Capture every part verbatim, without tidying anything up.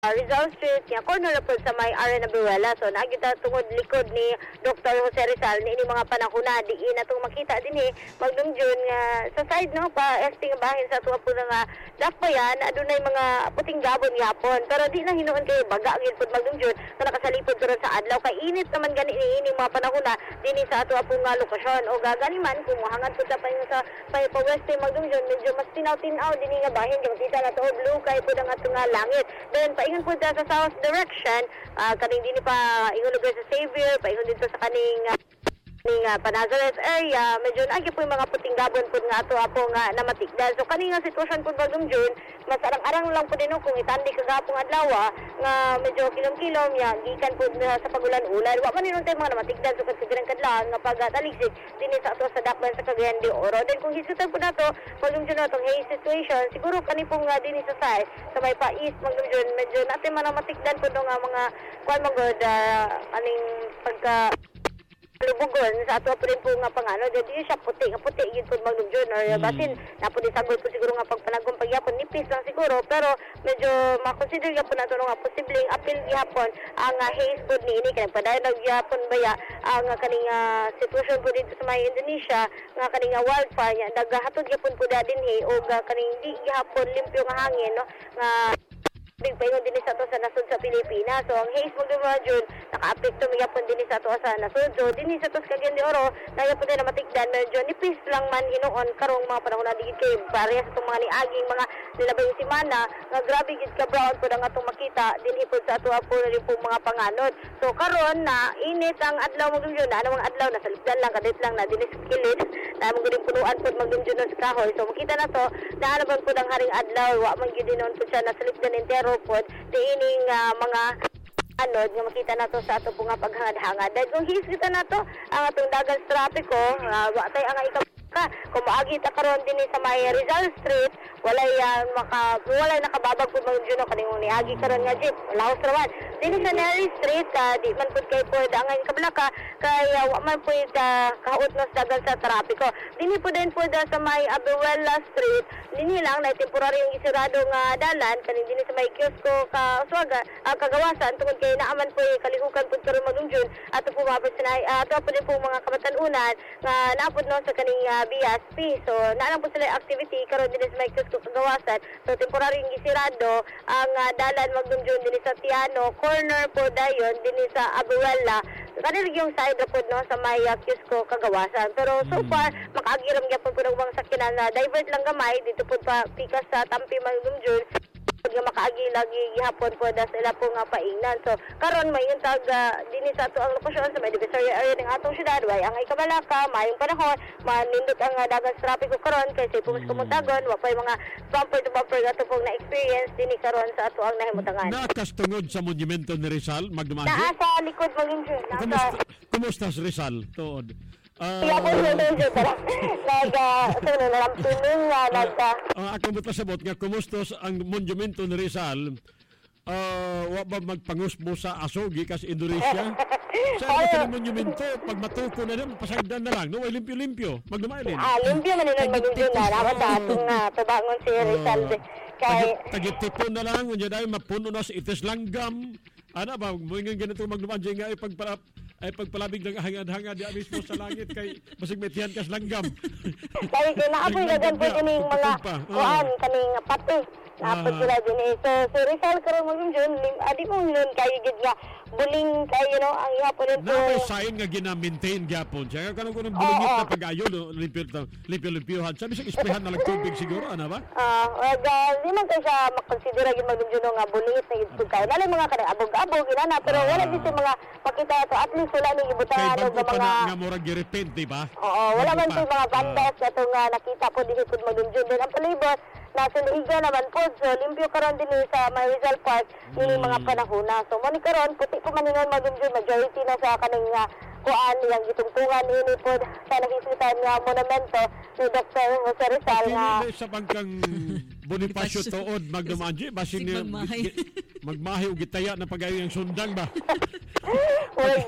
Rizal Street, nga corner na po sa may Arena Buwela. So, nagita tungod likod ni Doctor Jose Rizal ni ini mga panahon na di na itong makita din eh, magdumdyon nga sa side no, pa S P nga bahin sa tuwa po nga dakbayan, adunay mga puting gabon yapon. Pero di na hinuon kayo baga, agin po magdumdyon na nakasalipod ko sa adlaw. Kay init naman gani ini mga panahon na din sa tuwa po nga lokasyon. O gagani man, kung mahangan po sa pa sa pa west magdumdyon, medyo mas tinaw-tinaw din nga bahin. Yung kita na to, blue kayo po nga nga langit. Then, paingon po sa south direction, uh, kaning din pa ingon lugar sa Xavier, paingon dito sa kaning uh, ning uh, Panazares area, medyo naagi po yung mga puting gabon po nga ato apo nga namatikdan. So kaning nga sitwasyon po bagong June, mas arang-arang lang po din no, kung itandi kagapong adlaw nga medyo kilom-kilom ya gikan po na sa pagulan-ulan. Wa man ninon tay mga namatikdan so kadto kadlaw nga pagataligsik dinhi sa ato sa dakban sa Cagayan de Oro. Then kung hisutan po nato bagong June atong haze situation, siguro kani po nga dinhi sa side sa may pa-east bagong June, medyo natin man namatikdan po no, nga mga kuan magod uh, aning pagka lubugon sa ato po rin po nga pangano, jadi siya puti, nga puti yun po magdumdyon or mm. basin, napo din sagol po siguro nga pagpanagong pagyapon, nipis lang siguro, pero medyo makonsider nga po nato nga posibleng apil gihapon ang uh, haze po ni ini, kanang padayon nagyapon baya ang uh, kaning uh, sitwasyon po dito sa may Indonesia, nga kaning uh, wildfire, nga nagahatod gihapon po da din he, o uh, kaning di gihapon limpyo nga hangin, no, nga big paingon din sa to sa nasud sa Pilipinas. So ang haze mo June naka-apekto magyapon din sa to sa nasud. So din sa to sa Cagayan de Oro nagyapon din na matikdan medyo nipis lang man hinuon karong mga panahon na digid kay parehas sa mga niaging mga nilabay yung simana nga grabe gid ka brown pud ang atong makita din hipod sa ato apo rin po mga panganod. So karon na init ang adlaw mo June na mga adlaw na saligdan lang kadit lang na dinis kilid na mo gid punuan pud magdumdyon sa kahoy. So makita na to na ano pud ang haring adlaw wa man gid dinon pud siya na saligdan entero pod di ining uh, mga anod nga makita nato sa ato po nga paghangad-hangad. Dahil kung hiskita nato ang atong dagang trapiko, uh, wa tay ang ikaw ka kung maagi ta karon dinhi sa may Rizal Street, walay uh, maka walay nakababag pud mga juno kaning niagi karon nga jeep laos rawan dinhi sa Neri Street, uh, di man pud kay pud ang kablaka kay uh, wa man pud uh, kaot nos dagan sa trapiko. Dinhi pud din pud uh, sa may Abuela Street, dinhi lang na temporary yung isirado nga dalan kaning dinhi sa may kiosko ka Uswaga, uh, kagawasan tungod kay naaman po kalihukan pud karon magdumdyon ato po mga personay uh, ato po din po mga kamatanunan nga naapod no sa kaning uh, B S P. So naalang po sila activity karon dinhi sa may kiosko kagawasan. So temporary yung isirado ang uh, dalan magdumdyon dinhi sa Tiano corner po dayon dinhi sa Abuela kanil yung side po no sa may uh, kiosko kagawasan. Pero so far makaagirang gyapon po ng mga sakyanan na divert lang gamay dito po pa pikas sa Tampi magdumdyon nga makaagi lagi gihapon po da sila po nga paingnan. So karon may yung tag uh, dinhi sa ato ang lokasyon sa may divisoria area ng atong syudad way ang ikabalaka mayong panahon manindot ang uh, dagang trapiko karon kay sa pumus kumuntagon wa pay mga bumper to bumper ato pong na experience dinhi karon sa ato ang nahimutangan. Nakas tungod sa monumento ni Rizal magdumangi. Naa sa likod maginjun. Kumusta, kumusta si Rizal tuod? Uh, Iya po yun yun yun. Nag, so, nalampining nga, nag... Uh, ako mo pasabot nga, kumusta ang monumento ni Rizal, uh, wa ba magpangusbo sa Asogi kasi Indonesia? Sa ito ng monumento, pag matuko na rin, pasagdan na lang, no? Ay limpyo-limpyo, magdumailin. Ah, limpyo man nila mag-limpyo na. Dapat atong nga, tabangon si Rizal. Kay... Tagitipon na lang, kung dyan ay mapuno na sa itis langgam. Ano ba, mga ganito magdumaan nga ay pagpalap, ay pagpalabig ng hangad-hangad di mismo sa langit kay basig metihan kas langgam. Kay kay naapoy gagan po kining mga kuan kaning pati. Naapod sila din eh. So, so Rizal karon mo yun, adi mo yun kayo gid nga buling kayo no ang ihapon din po. Na sign nga gina-maintain gyapon. Siya kanang kunang bulingit na pag-ayo limpyo limpyo-limpyohan. Sabi sa ispehan na lang tubig siguro ana ba? Ah, uh, di man kay sa makonsidera gyud magdumdum nga bulingit na gid kay. Lalo mga kanang abog-abog inana pero wala gid mga makita to at least wala ni gibutangan og mga nga murag girepent di ba? Oo, wala man to mga bandas na to nga nakita po dinhi pud magdumdum din ang palibot. Nasa liga naman po, so limpyo karon din sa may Rizal Park ini mga panahon na. So mani karon puti po maningon magdumdum majority na sa kaning uh, kuan yang gitungtungan ini po sa nakisitan nga monumento ni Doctor Jose Rizal nga sa bangkang Bonifacio tuod magdumanji basin ni magmahi og gitaya na pagayo yang sundang ba. Wag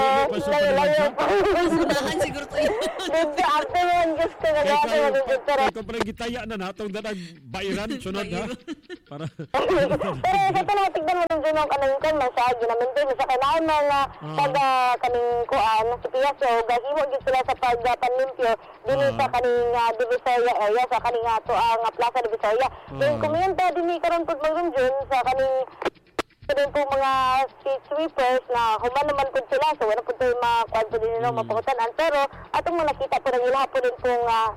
layo po. Sundahan siguro to yun. Dito after one gusto na natin magdumdum pero ko pala gitaya na natong dadag bairan sunod ha. Para Pero sa tanong tignan mo din yung kanang kan masa ginamento mo sa kanahan mga pag ah, kaning kuan sa piyaso gahimo gid sila sa pag ah, panlimpyo dili Ah. sa kaning uh, Divisoria area sa kaning ato ang uh, Plaza Divisoria. Yung Ah. komento dinhi karon pud magunjun sa kaning din po mga street sweepers na human naman po sila so wala po tayo makuan po din nila mapakutanan pero atong mga nakita po ng ilaha po din pong uh,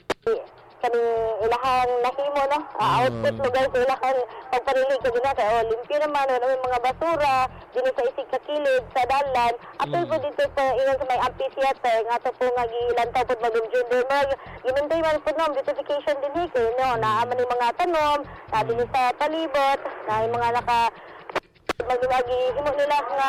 kaning ilahang nahimo no uh, output lugar sa ilahang pagpanili ka din natin o limpyo naman wala may mga basura din sa isig sa kilid sa dalan ato po dito sa ingon sa may amphitheater nga ato po nga gilantaw po magunjun din mag gimintoy man po no beautification din hiki no naaman yung mga tanom na din sa palibot na yung mga naka magdumagi himo nila nga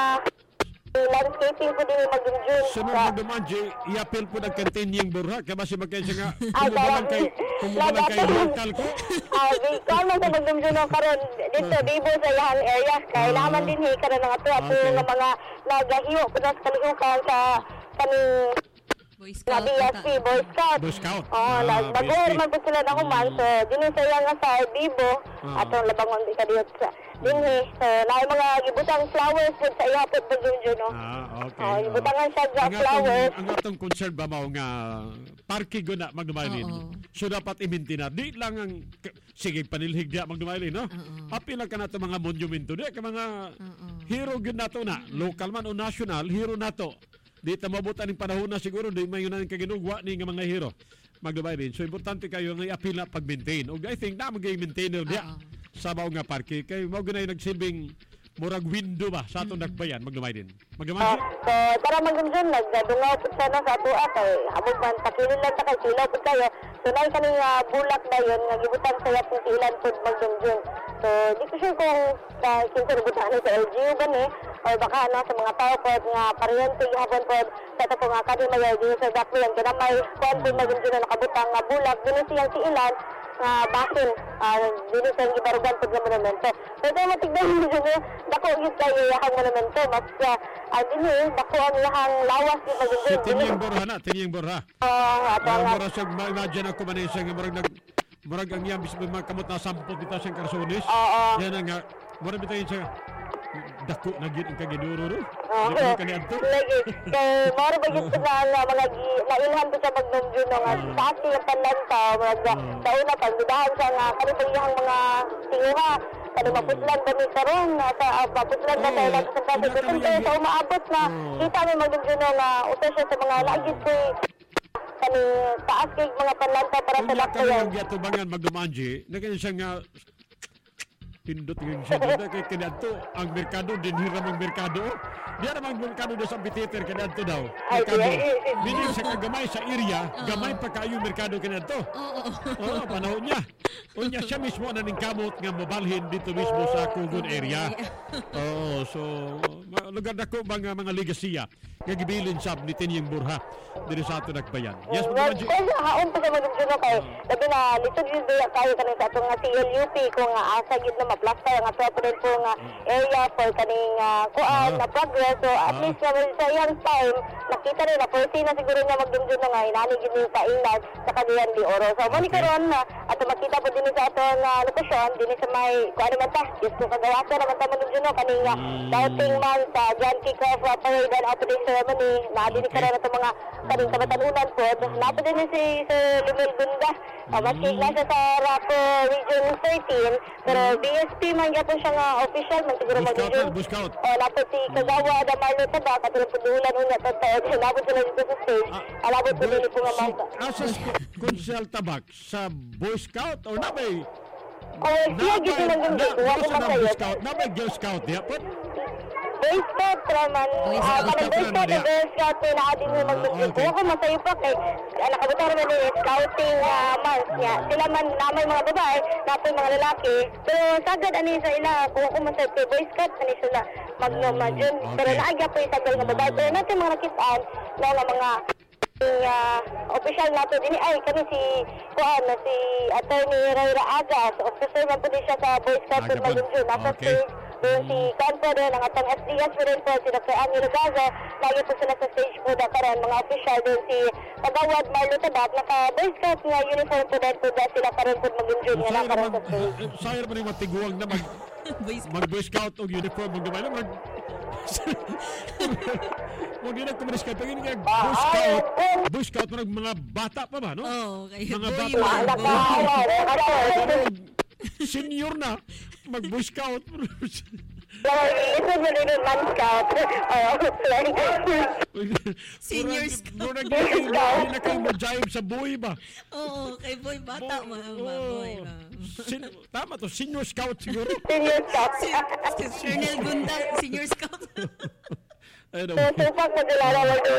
landscaping po din mag-enjoy. Sunod sa- na duman, Jay, i-appeal po ng kantinyang burha. Kaya basi magkaisa nga, Ay, kung mabalang parang- kay, kung mabalang kay Lagat- local ko. Ah, di ko man sa mag-enjoy no karon dito dibo sa iyang area kay Ah. naman din hi karon nga ato ato Okay. nga mga nagahiwo po na sa kalihukan sa kaning Boy na Scout. B S P, Boy Scout. Boy Scout. Oo, Ah, nag B S P. bago man po sila na human. So, din sa iyang nga sa Bibo, Ah. atong labangon di ka diyot sa dinhi. So, na mga gibutang flowers po sa iya po pag-enjoy no. Ah, okay. Oh, ibutangan siya sa Ang atong, flowers. ang atong concern ba mao nga parking ko na magdumaylin. Oo. So dapat i-maintain na. Di lang ang k- sige panilhig dia magdumaylin, no? Oo. Apil lang ka na to mga monumento di ka mga Oo. hero gyud nato na, local man o national, hero nato. Di ta mabutan ning panahon na siguro di may yun kaginugwa ni nga mga hero magdumaylin. So importante kayo nga i-apil na pag-maintain. Og I think na mag-maintainer dia Oo. sa mao nga parking kay mao gunay nagsilbing murag window ba sa atong nagbayan magdumaylin. Ah, Magdumaylin. so, para mag-enjoy, nagdungaw po siya na sa ato kay hamog man, pakilin lang ta kay silaw po kayo. So, na kaning uh, bulak na yun, nga gibutang sa yapong ilan po mag-enjoy. So, di ko sure kung sa kinsa nabutaan sa L G U ba ni, o baka ano, sa mga tao po, nga parehente, hapon po, sa ito po nga kadima yun, din sa Dakwilan, kaya may kwan po mag-enjoy na nakabutang nga bulak, din siyang si ilan, nga basin, uh, din siyang gibarugan po ng monumento. So, ito matignan mo dyan, dako yun kayo yung monumento, mas uh, din eh, dako ang lahang lawas yung mag-enjoy. Si Tinyang Borha na, Tinyang Borha. Ah, ato Ang nga. mura siya, ma-imagine ako man siya, nga murag nag, murag ang iyang bisip mga kamot na sampot bitaw siyang karsones. Oo. Yan ang nga, murag bitaw yun siya, dako na gid ang kaginuro ro. Oo. Di ko kaniadto. Lagi. Kay moro ba gid na nga mga gi- nailhan ko sa magnunjo no nga sa ating yung panlanta mga sa una pagdudahan siya nga kani pa iyang mga tinguha kani maputlan ba ni karon na sa uh, maputlan ba tayo Oo. lang sa pagkakas Una kasi kami sa umaabot na Oo. kita mi magnunjo no nga utos siya sa mga lagit ko kani taas kay mga panlanta para sa Kung lakto kami yan. ang gatubangan magdumanji, na kanya siya nga, pindot yung siya doon kay kaniadto ang merkado din hiram ang merkado. Di na mang merkado do sa amphitheater kaniadto daw. Ay, Merkado. di, eh, eh, Meaning sa kagamay sa area, gamay pa kayo merkado kaniadto. Oo. Oo, panahon niya. Unya siya mismo na ning kamot nga mabalhin dito mismo sa Kugon area. Oo, so ma- lugar dako mga mga legasiya nga gibilin sab ni Tinyang Burha diri sa ato nagbayan. Yes, Nga, mga kung sa haon pa sa magnunjo kay labi na lisod yun diya tayo kaning sa atong nga C L U P kung nga asa gid na maplasta nga ato pa din po nga area for kaning uh, kuan Ah. na progress so at Ah. least nga sa iyang time nakita rin na foresee na siguro nga magnunjo na nga inani gid ni kaingnan sa kanilang di oro so mo ni Okay. karon na ato makita po din sa atong uh, lokasyon din sa may kuan naman ta gusto kagawasan naman ta magnunjo no kaning uh, Mm. dating month uh, John Kickoff uh, parade and opening ceremony na din Okay. karon ato mga kaning kabatanunan po napo din si Sir Lumil Bunda uh, maski na siya sa Rapo Region thirteen pero B S P man gyapon siya nga official man siguro Bush Scout mag-region man, Bush Scout. o napo si Kagawa Damarlo Tada katulad po dulan unya totoo nabot sila dito sa stage alabot po din po nga si, mga asa Kunsel Tabak sa Boy Scout or na may o siya na gito may lang na, gito na, wala ko sa Boy masayot Scout na may Girl Scout diya po. Boy Scout raman Boy ah Scout kanang Boy raman Scout niya. Boy Scout na adin mo Ah, mag-group okay. ko masayo pa kay nakabutar man ni scouting uh, month niya sila man namay mga babae napoy mga lalaki pero sagad ani sa ila kung ako masayo kay Boy Scout ani sila magnomadyon Mm, pero okay. naagya po yung sagad nga babae pero natin mga nakitaan na nga mga uh, official nato din ay kami si kuan na si Attorney Rayra Agas officer man po din siya sa Boy Scout Aga po. Magunjun tapos Okay. si Doon si Campo din, ang atong S D S po rin po, si Doctor Angelo Gaza. Lagi po sila sa stage po na karon mga official doon si Pagawad Marlo Tabat. Naka-Boy Scout nga uniform po dahil po dahil sila karon po mag-enjoy nga na karon sa stage. Sayang naman yung matiguang na mag mag-Boy Scout o uniform mag gamay mag Huwag yun ang kumaris kayo. Pagin nga, Boy Scout, Boy Scout, mga bata pa ba, no? Oo, kayo. Mga Boy, bata. boy. Senior na, mag-Boy Scout. Ito mo rin yung man scout. Senior scout. Hindi na kayo mag-jive sa boy ba? Oo, kay boy bata, mga boy. Tama to, senior scout siguro. Senior scout. Si Colonel Gundang, senior scout. Ayun So, so pag maglalala mo doon.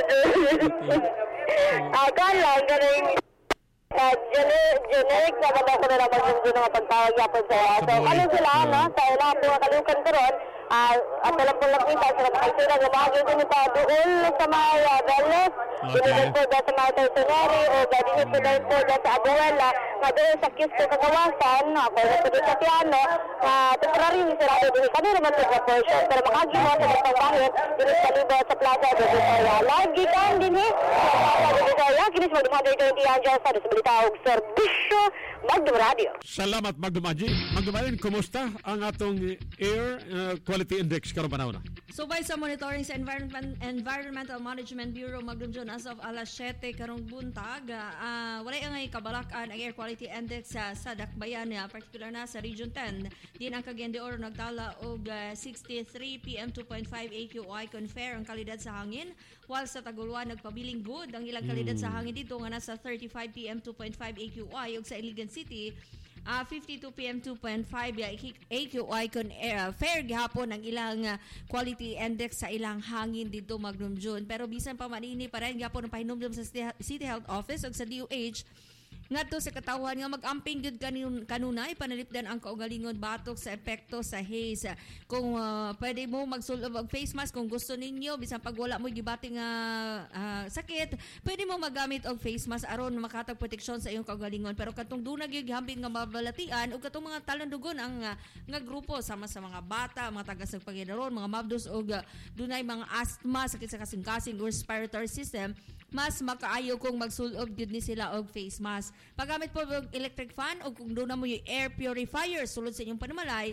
Ako lang, ganun Uh, generic, generic na ba ako na naman yung doon nga pagtawag yapon sa so ano sila no sa una po nga kalukan ko ron uh, at alam po lang kita sa nakaisira nga mahagin ko nito doon sa mga Beles doon po sa mga Tortoneri o gadin po lang po sa Abuela nga doon sa Kisto Kagawasan ako na po sa piano uh, temporary sila doon kami naman sa portion pero makagin mo sa mga bahit doon sa libo sa plaza doon sa lagi kan din eh doon sa lagi kinis mo dumating ito yung Angel sa tawag serbisyo Magdum Radio. Salamat Magdum Aji. Magdum Aji, kumusta ang atong air uh, quality index karon panahon na? Subay sa monitoring sa Environment, Environmental Management Bureau Magdum John as of alas siyete karong buntag, uh, wala ang kabalakan ang air quality index uh, sa Dakbayan, uh, particular na sa Region ten. Din ang Cagayan de Oro nagtala og uh, sixty-three P M two point five A Q I confer ang kalidad sa hangin, while sa Taguluan nagpabiling good ang ilang kalidad mm. sa hangin dito nga nasa thirty-five P M two point five A Q I ug sa Iligan City uh, fifty-two P M two point five A Q I kon uh, fair gihapon ang ilang uh, quality index sa ilang hangin dito Magdum June. Pero bisan pa manini pa rin gihapon ang pahinumdum sa City Health Office ug sa D O H ngadto sa katawhan nga mag-amping gyud kanunay panalipdan ang kaugalingon batok sa epekto sa haze. Kung uh, pwede mo magsulob og face mask kung gusto ninyo bisan pag wala mo gibating uh, uh, sakit, pwede mo magamit og face mask aron makatag proteksyon sa iyong kaugalingon. Pero katong dunag gyud hambing nga mabalatian ug katong mga talandugon ang uh, nga grupo sama sa mga bata, mga taga sa paginaron, mga mabdos og uh, dunay mga asthma, sakit sa kasing-kasing or respiratory system, mas makaayo kung magsulob gyud ni sila og face mask. Paggamit po og electric fan o kung doon na mo yung air purifier sulod sa inyong panamalay,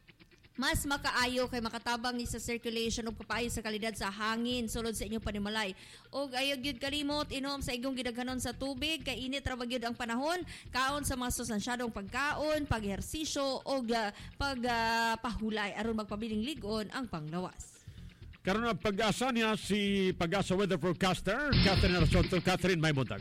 mas makaayo kay makatabang ni sa circulation o kapayo sa kalidad sa hangin sulod sa inyong panimalay. Og ayaw gyud kalimot inom sa igong gidaghanon sa tubig kay init ra gyud ang panahon, kaon sa mga sustansyadong pagkaon, pag-ehersisyo og uh, pagpahulay uh, aron magpabiling ligon ang panglawas. Karon ang pag-asa niya si pag-asa weather forecaster Catherine Arasotto. Catherine, may buntag.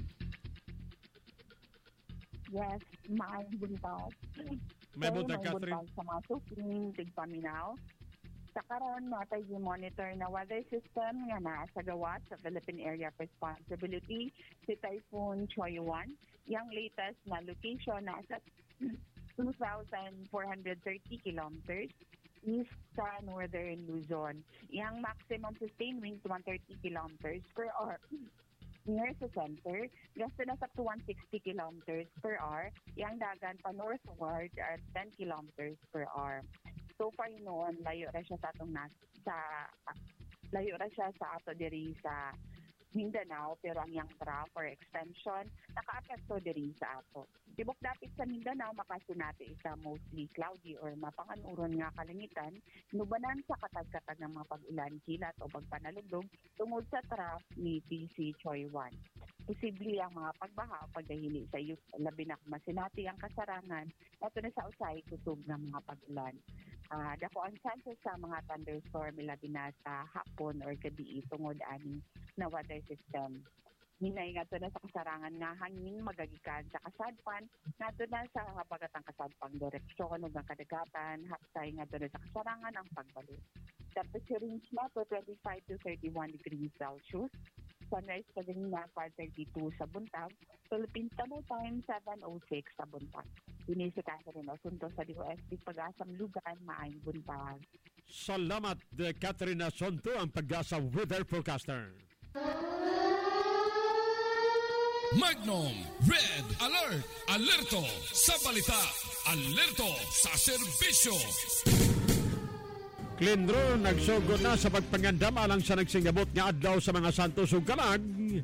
Yes, maayong buntag. May buntag, Catherine. Sa mga suking tigpaminaw. Sa karon natay monitor na weather system nga naa sa gawat sa Philippine Area of Responsibility si Typhoon Choy-one. Yang latest na location nasa two thousand four hundred thirty kilometers east sa northern Luzon. Yang maximum sustained winds one hundred thirty kilometers per hour. Near sa center, gasto na sa one hundred sixty kilometers per hour. Yang dagan pa northward at ten kilometers per hour. So far noon, layo ra siya sa atong nas sa uh, layo ra siya sa ato diri sa Mindanao, pero ang yang trough or extension naka-apekto diri sa ato. Tibok dapit sa Mindanao makasunati sa mostly cloudy or mapanganuron nga kalangitan, nubanan sa katag-katag ng mga pag-ulan, kilat o pagpanalugdog tungod sa trough ni P C Choy-one. Posible ang mga pagbaha o pagdahili sa iyo, labi na masinati ang kasarangan at na sa usay kutub ng mga pag-ulan. Uh, dako ang chances sa mga thunderstorm labi na sa hapon or gabi tungod ani na weather system. Hinay nga to na sa kasarangan nga hangin magagikan sa kasadpan, nga to na sa habagatang kasadpang direksyon o ng kadagatan, hapsay nga to na sa kasarangan ang pagbalik. Temperature range na to twenty-five to thirty-one degrees Celsius. Sunrise pa din na five thirty-two sa buntag. Philippine Standard Time seven oh six sa buntag. Dini si Catherine Asunto sa D O S D Pag-asang Lugan, maayong buntag. Salamat, Catherine Asunto, ang Pag-asa weather forecaster. Magnum Red Alert! Alerto sa balita! Alerto sa serbisyo! Klendro nagsugod na sa pagpangandam alang sa nagsingabot nga adlaw sa mga Santos ug Kalag.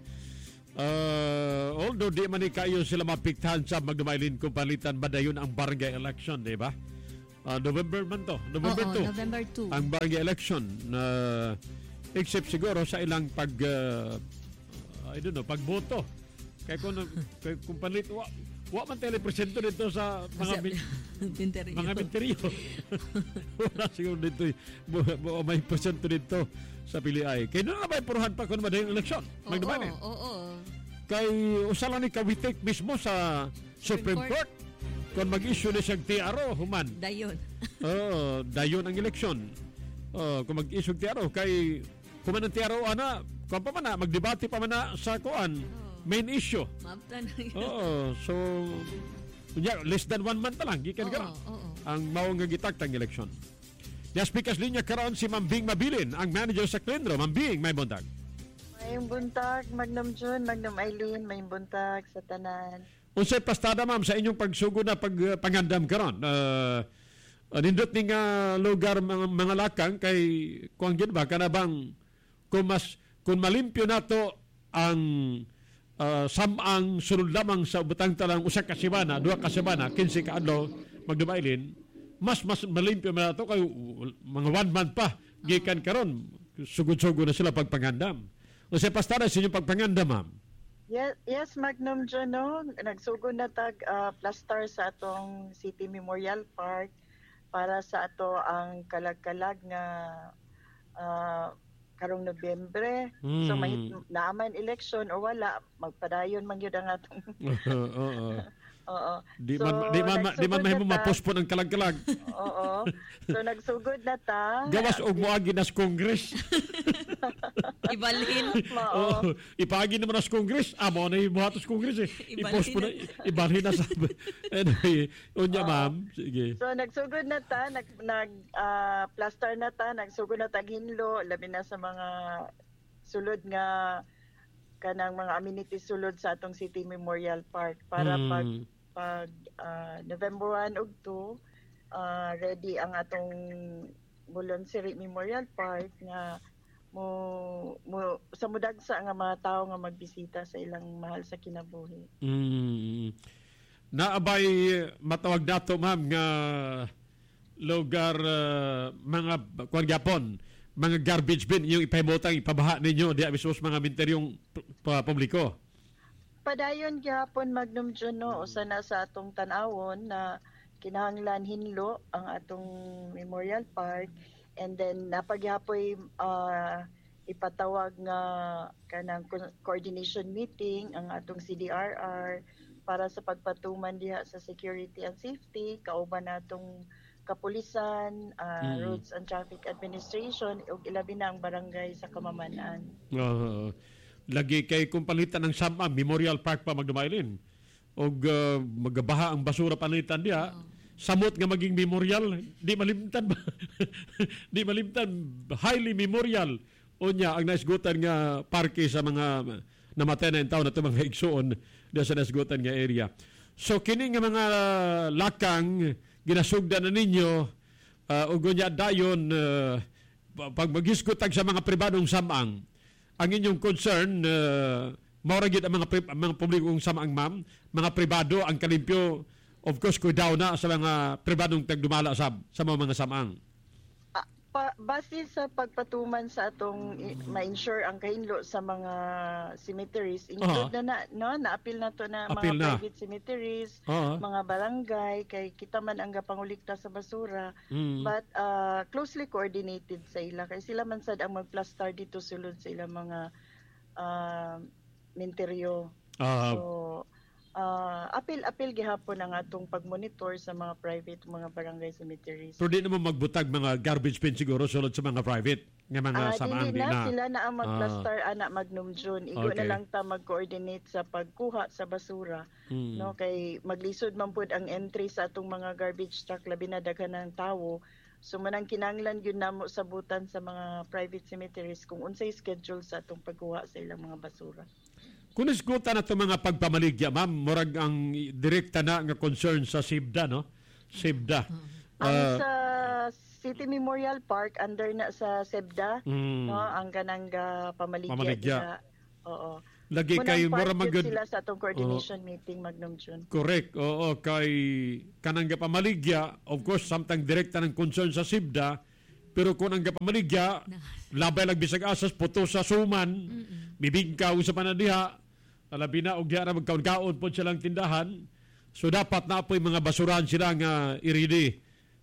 Uh, although di man kayo sila mapiktahan sa magdumailin kung palitan ba dayon ang barangay election, di ba? Uh, November man to. November Oo, two. November two. Ang barangay election na uh, except siguro sa ilang pag uh, I don't know, pagboto. Kaya kung, kaya kung palit, wa, wa man telepresento dito sa mga min, mga minteryo. Wala siguro dito, bu, may presento dito sa piliay. Kaya doon na may puruhan pa kung madayong eleksyon. Magduman eh. Oo, oo. Kay usala ni Kawitek mismo sa Supreme, Supreme Court. Court. Kung mag-issue na siyang T R O, human. Dayon. Oo, dayon ang eleksyon. Oh, kung mag-issue T R O, kay kung man ang T R O, ana, kung pa man na, magdebate pa man na sa kuan, main issue. Mapta na yun. Oo, so, kunya, less than one month na lang, gikan ka ang mawang nga gitagtang eleksyon. Yes, speakers linya karon si Mambing Mabilin, ang manager sa Klendro. Mambing, may buntag. May buntag, Magnum June, Magnum Eileen, may buntag sa tanan. Unsay pastada ma'am sa inyong pagsugod na pag uh, pangandam karon? Uh, uh, nindot ni nga lugar mga, mga lakang kay kuan gid ba kana bang kung mas kung malimpyo nato ang uh, samang sunod lamang sa butang talang usa ka semana, duha ka semana, quince ka adlaw magdumailin, mas mas malimpyo man nato kay mga one month pa gikan karon sugod-sugod na sila pagpangandam. Unsay pastada sa inyong pagpangandam ma'am? Yes, yes Magnum June, no? Nagsugod na tag uh, plaster sa atong City Memorial Park para sa ato ang kalag-kalag nga uh, karong Nobyembre. Mm. So may naaman election o wala, magpadayon man gyud ang atong Oo. Oo. Di so, man di man di man mahimo ma-postpone ang kalag-kalag. Oo. So nagsugod na ta. Gawas og moagi nas Congress. Ibalhin. Oo. Ipagi naman nas Congress. Amo na ibuhatos Congress eh. I-postpone ibalhin na sa. Anyway, unya ma'am. Sige. So nagsugod na ta, nag nag uh, plaster na ta, nagsugod na ta hinlo, labi na sa mga sulod nga kanang mga amenities sulod sa atong City Memorial Park para hmm. pag pag uh, November one ug two uh, ready ang atong Bulonsiri Memorial Park nga mo, mo sa mudagsa nga mga tao nga magbisita sa ilang mahal sa kinabuhi. Mm. Naabay matawag nato ma'am nga lugar uh, mga kuan gyapon mga garbage bin yung ipahimutang ipabaha ninyo di mismo mga minteryong publiko. Padayon gyapon Magnum June, no, usa na sa atong tan-awon na kinahanglan hinlo ang atong Memorial Park, and then napagyapoy uh, ipatawag nga kanang coordination meeting ang atong C D R R para sa pagpatuman diha sa security and safety, kauban natong kapulisan, uh, mm. Roads and Traffic Administration, ug ilabi na ang barangay sa Kamamanan. Uh, lagi kay kung palitan ng Sama Memorial Park pa magdumailin og uh, magabaha ang basura palitan diha. Uh. Samot nga maging memorial, di malimtan ba? Di malimtan, highly memorial. Unya ang naisgutan nga parke sa mga namatay na yung tao na ito mga igsoon na sa naisgutan nga area. So kini nga mga lakang ginasugdan na ninyo uh, o gunya dayon uh, pag magisgutag sa mga pribadong samang, ang inyong concern uh, mauragid ang mga, pri- mga publikong samang ma'am, mga pribado ang kalimpyo. Of course, kuy daw na sa mga pribadong tagdumala sa, sa mga mga samang. Uh, pa, base sa pagpatuman sa atong ma-insure ang kahinlo sa mga cemeteries, include uh-huh. na, na no, na-appeal na to na Appeal mga na. private cemeteries, uh-huh. mga barangay, kay kita man ang gapangulikta sa basura, mm. but uh, closely coordinated sa ila. Kay sila man sad ang mag-plaster dito sulod sa ilang mga uh, menteryo. Uh, so, Uh, apil-apil gihapon ang atong pagmonitor sa mga private mga barangay cemeteries. Pero di naman magbutag mga garbage bin siguro sulod sa mga private nga mga uh, samaan di na. na. Sila na ang mag-plaster uh, anak Magnum June. Igo okay. na lang ta mag-coordinate sa pagkuha sa basura. Hmm. No, kay maglisod man pud ang entry sa atong mga garbage truck labi na daghan ng tawo. So manang kinahanglan gyud namo sabutan sa mga private cemeteries kung unsay schedule sa atong pagkuha sa ilang mga basura. Kung isgutan na itong mga pagpamaligya, ma'am, murag ang direkta na nga concern sa SIBDA, no? SIBDA. Uh, ang sa City Memorial Park under na sa SEBDA, Mm. no, ang kanang ga pamaligya. Pamaligya. diha. Oo. Lagi Munang kay part mura yun magad. sila sa atong coordination meeting Magnum June. Correct. Oo, kay kanang pamaligya, of course, samtang direkta ng concern sa SIBDA, pero kung ang pamaligya, labay lang bisag asas, puto sa suman, bibingkaw sa panadiha, alabi na, og diya na magkaon-kaon po silang tindahan, so dapat na po yung mga basurahan sila nga i-ready.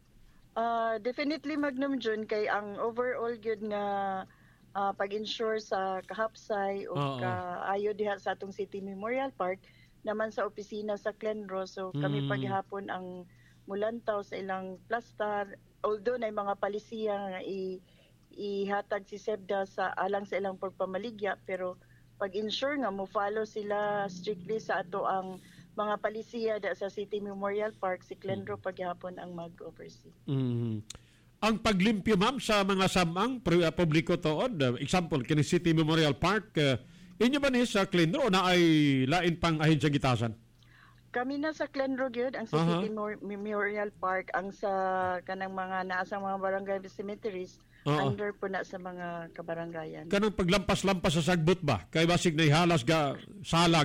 Uh, definitely Magnum June kay ang overall gyud nga uh, pag-ensure sa kahapsay o Oo. kaayo diha sa atong City Memorial Park naman sa opisina sa Clenro. So kami Mm. paghapon ang mulantaw sa ilang plastar, although na mga palisiya nga i ihatag si SEBDA sa alang sa ilang pagpamaligya, pero pag-ensure nga mo follow sila strictly sa ato ang mga palisiya da sa City Memorial Park, si Clenro paghapon ang mag-oversee. Mm. Ang paglimpyo, ma'am, sa mga samang pri- uh, publiko toon, uh, example, kini City Memorial Park, uh, inyo ba ni sa Clenro na ay lain pang ahensya gitasan? Kami na sa Clenro gyud ang sa Aha. City Mor- Memorial Park, ang sa kanang mga naa sa mga barangay cemeteries, Oo. under po na sa mga kabarangayan. Kanang paglampas-lampas sa sagbot ba? Kay basig na ihalas ga salag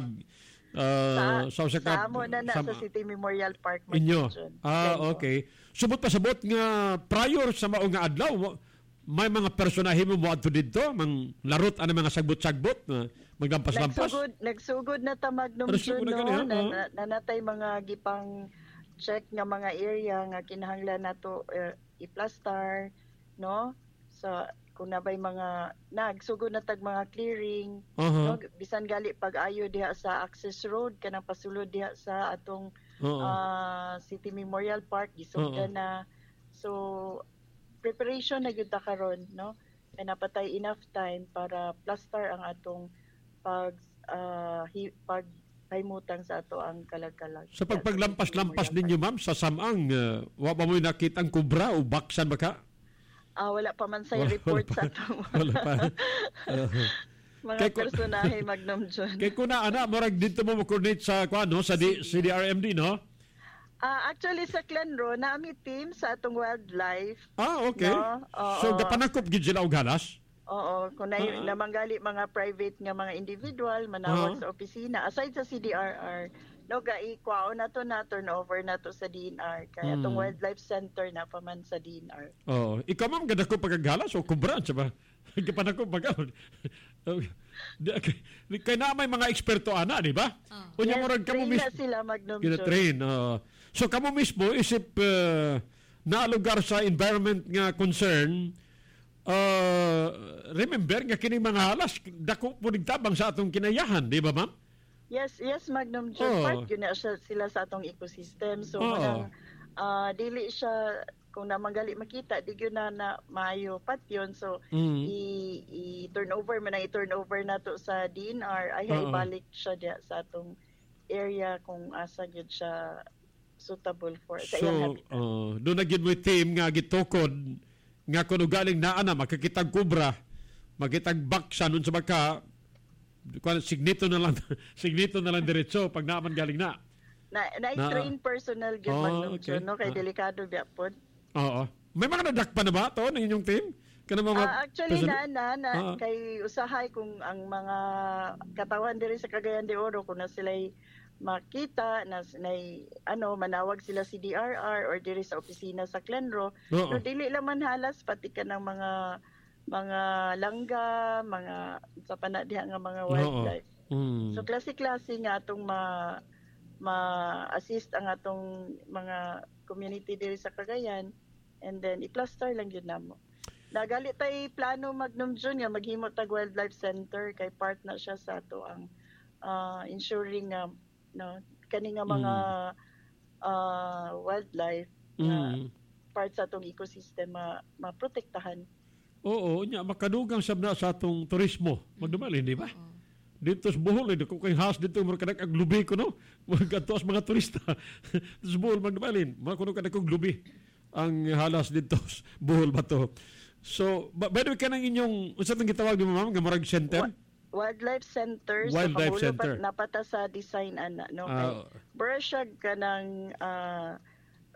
uh, sa, sa, sa, sa amo na na sa City Memorial Park. inyo. Magnum June. Ah, Clenro. okay. Subot pa sabot nga prior sa mao nga adlaw, may mga personahe mo mo adto didto, mang larot ana mga sagbot-sagbot na maglampas-lampas. Nagsugod, nagsugod na ta Magnum Ano, June sugod na no, gani, ha? na, Oo. na, nanatay mga gipang check nga mga area nga kinahanglan nato uh, i-plaster, no? So kung nabay mga nagsugod na tag mga clearing, Aha. no? Bisan gali pag-ayo diha sa access road kanang pasulod diha sa atong Oo. ah, City Memorial Park gisugdan Oo. na. So preparation na gyud ta karon, no? Kay napatay enough time para plaster ang atong pag ah, hi, pag paymutang sa ato ang kalag-kalag. Sa pagpaglampas-lampas City Memorial ninyo, ma'am, sa samang, uh, wa ba mo nakitang kubra o baksan ba ka? Park. Ah, wala pa man sa Wala report pa. sa atong Wala pa. Uh, mga Kay ku- personahe Magnum June. kay kuna ana, murag dito mo mo-coordinate sa, kuano, sa D- C D R M D, no? Ah, actually sa Clenro naami team sa atong wildlife. Ah, okay. No? Oo. So, gapanakop gid sila og halas? Oo, kung na, Ah. namanggali mga private nga mga individual manawag Ah. sa opisina aside sa C D R R, no gaikwao na to na turnover na to sa D N R kaya Hmm. atong wildlife center na pa man sa D N R. Oo. Ikaw, ma'am, ganda ko pagkagalas o kubra, siya ba? Gapanakop pagkaon. Kaya na may mga eksperto ana, di ba? Ah. Unya murag kamo train na mismo. sila Magnum June. Gina-train. oo. So, kamo mismo, isip uh, na lugar sa environment nga concern, uh, remember nga kini mga halas, dako po nagtabang sa atong kinayahan, di ba, ma'am? Yes, yes Magnum June. Oo. Part yun na siya, sila sa atong ecosystem. So Oo. manang ah, dili siya kung namanggali makita di gyud na na maayo pat yun. So Mm. i, i-turn over man ang i-turn over nato sa D N R ay Oo. ibalik siya diya sa atong area kung asa gyud siya suitable for sa iyang So, habitat. uh, doon na gid mo team nga gitukod nga kuno galing na ana makakitag kubra, makitag baksa nun sa baka kuan signito na lang signito na lang diretso pag naaman galing na. Na na-train personnel gyud Oh, Magnum okay. June, no kay Ah. delikado biya pod. Oo. May mga nadakpa na ba to ng inyong team? Kana mga Ah, actually person- na na, na Ah. kay usahay kung ang mga katawan diri sa Cagayan de Oro kung na sila'y makita na sinay ano manawag sila si D R R or diri sa opisina sa Clenro. Oo. No dili lang man halas pati ka ng mga mga langga, mga sa panadiha nga mga Oo. wildlife. Mm. So klase-klase nga atong ma ma-assist ang atong mga community diri sa Cagayan and then i-plaster lang yun namo. Nagali tay plano Magnum June nga maghimo tag wildlife center kay part na siya sa ato ang ah, ensuring nga no kani nga mga ah, wildlife nga Mm. part sa atong ecosystem ma maprotektahan. Oo, nya makadugang sab na sa atong turismo. Magdumalin, di ba? Dito sa Bohol, eh, kung kay has dito, marakadak ang lubi ko, no? Magkato sa mga turista. sa Bohol, magdumalin. Makakuno ka na kong lubi ang halas dito sa Bohol ba to. So, ba- by the way, ka ng inyong, unsa itong gitawag ni ma'am, nga marag center? Wa- Wildlife center Wildlife sa center. Pangulo napata sa design ana no kay Ah. Bersyag ka ng ah,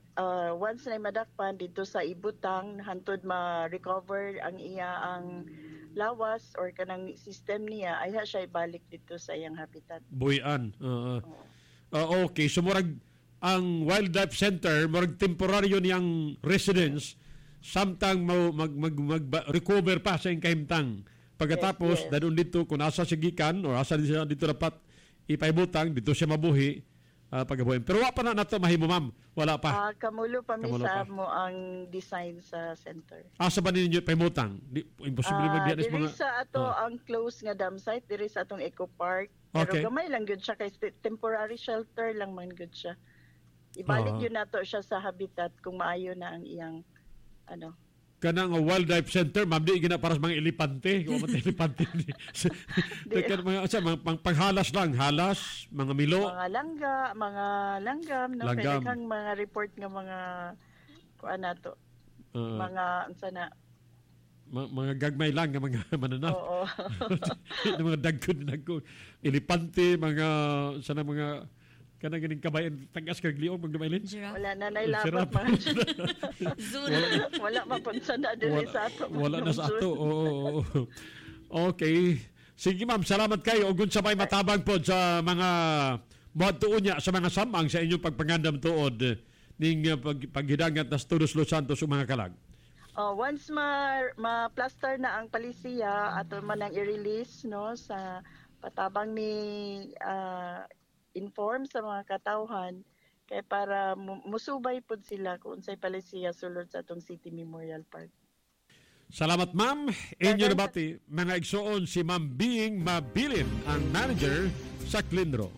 uh, once na madakpan dito sa ibutang hantod ma-recover ang iya ang lawas or kanang system niya ay ha siya ibalik dito sa iyang habitat. Buhian. Uh, Oo. uh, okay, so murag ang Wildlife Center murag temporaryo niyang residence samtang mag, mag, mag, mag recover pa sa iyang kahimtang. Pagkatapos, Yes, yes. dadun dito, kung asa sigikan o asa siya dito dapat ipaibutang, dito siya mabuhi, uh, pagkabuhin. Pero wala pa na nato mahimo, ma'am. Wala pa. Ah, kamulo pa mi Kamulo sa pa. mo ang design sa center. Asa ba ninyo paibutang? Di, imposible Ah, magdiyan diri mga... sa ato Ah. ang close nga dam site, diri sa atong eco park. Pero Okay. gamay lang gyud siya kay st- temporary shelter lang man gyud siya. Ibalik Ah. yun nato siya sa habitat kung maayo na ang iyang ano. Kanang uh, Wildlife Center, ma'am, di gina para sa mga elipante. Kung mga elipante. Kanang mga, asa, mga pang, panghalas lang. Halas, mga milo. Mga langga, mga langgam, no? Langgam. Kaya kang mga report nga mga kuan nato. uh, mga unsa na. ma- mga gagmay lang, nga mga mananap. Oo. mga dagkon, dagkon. Elipante, mga, sana mga, kanang ganing kabayan, tagas kag liog, magdumaylin. Giraffe. Wala na Sarap. nailapat mga Zoo wala, na. wala mapunsa na diri Wala, sa ato. wala na sa ato. Oo, oo, oo. Okay. Sige, ma'am. Salamat kayo. O kung sabay matabang po sa mga muadtuon niya, sa mga samang sa inyong pagpangandam tuod ning uh, pag, paghidangat na Todos Los Santos o mga kalag. Oh, once ma ma-plaster na ang palisiya ato man ang i-release no sa patabang ni ah, inform sa mga katawhan kay para mu- musubay pud sila kung unsay palisiya sulod sa atong City Memorial Park. Salamat, ma'am. Inyo na bati, mga igsoon si Ma'am Being Mabilin, ang manager sa Clinro.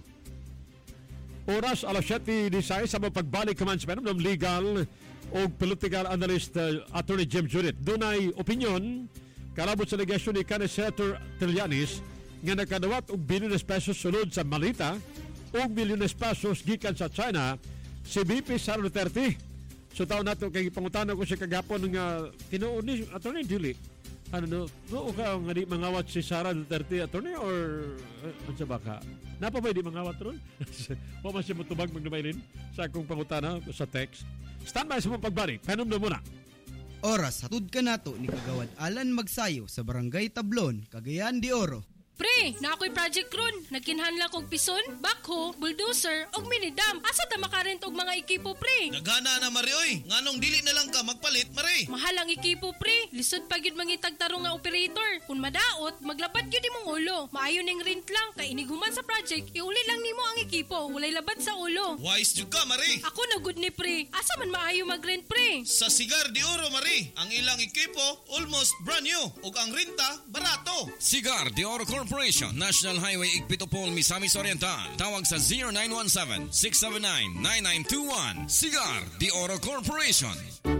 Oras alas siyete disay sa mga pagbalik kaman sa ng legal o political analyst uh, Attorney James Judith. Dunay opinion kalabot sa negasyon ni kanhi Senator Trillanes nga nakadawat og bilyones pesos sulod sa malita og milyones pesos gikan sa China si B P Sara Duterte. So taon nato kay pangutana ko siya kagapon nga tinuod ni Attorney Dili. Ano no? No ka nga di mangawat si Sara Duterte attorney or uh, unsa ba ka? Napa ba di mangawat ron? Wa man siya motubag magdumaylin sa akong pangutana sa text. Stand by sa mong pagbalik. Panom na muna. Oras hatud ka nato ni Kagawad Alan Magsayo sa Barangay Tablon, Cagayan de Oro. Pre, na ako'y project ron. Nagkinhanla kong pison, backhoe, bulldozer, og minidam. Asa ta makarent og mga ekipo, pre? Nagana na, Mari, oy. Nganong dili na lang ka magpalit, Mari? Mahal ang ekipo, pre. Lisod pa gyud mangitag tarong nga operator. Kung madaot, maglapat gyud imong ulo. Maayo ning rent lang, kay iniguman sa project, iuli lang nimo ang ekipo. Walay labad sa ulo. Wise jud ka, Mari. Ako na good ni, pre. Asa man maayo mag-rent, pre? Sa Cigar de Oro, Mari. Ang ilang ekipo, almost brand new. Ug ang renta, barato. Cigar de Oro Corporation, National Highway Igpitopol, Misamis Oriental. Tawag sa zero nine one seven, six seven nine, nine nine two one. Cigar de Oro Corporation.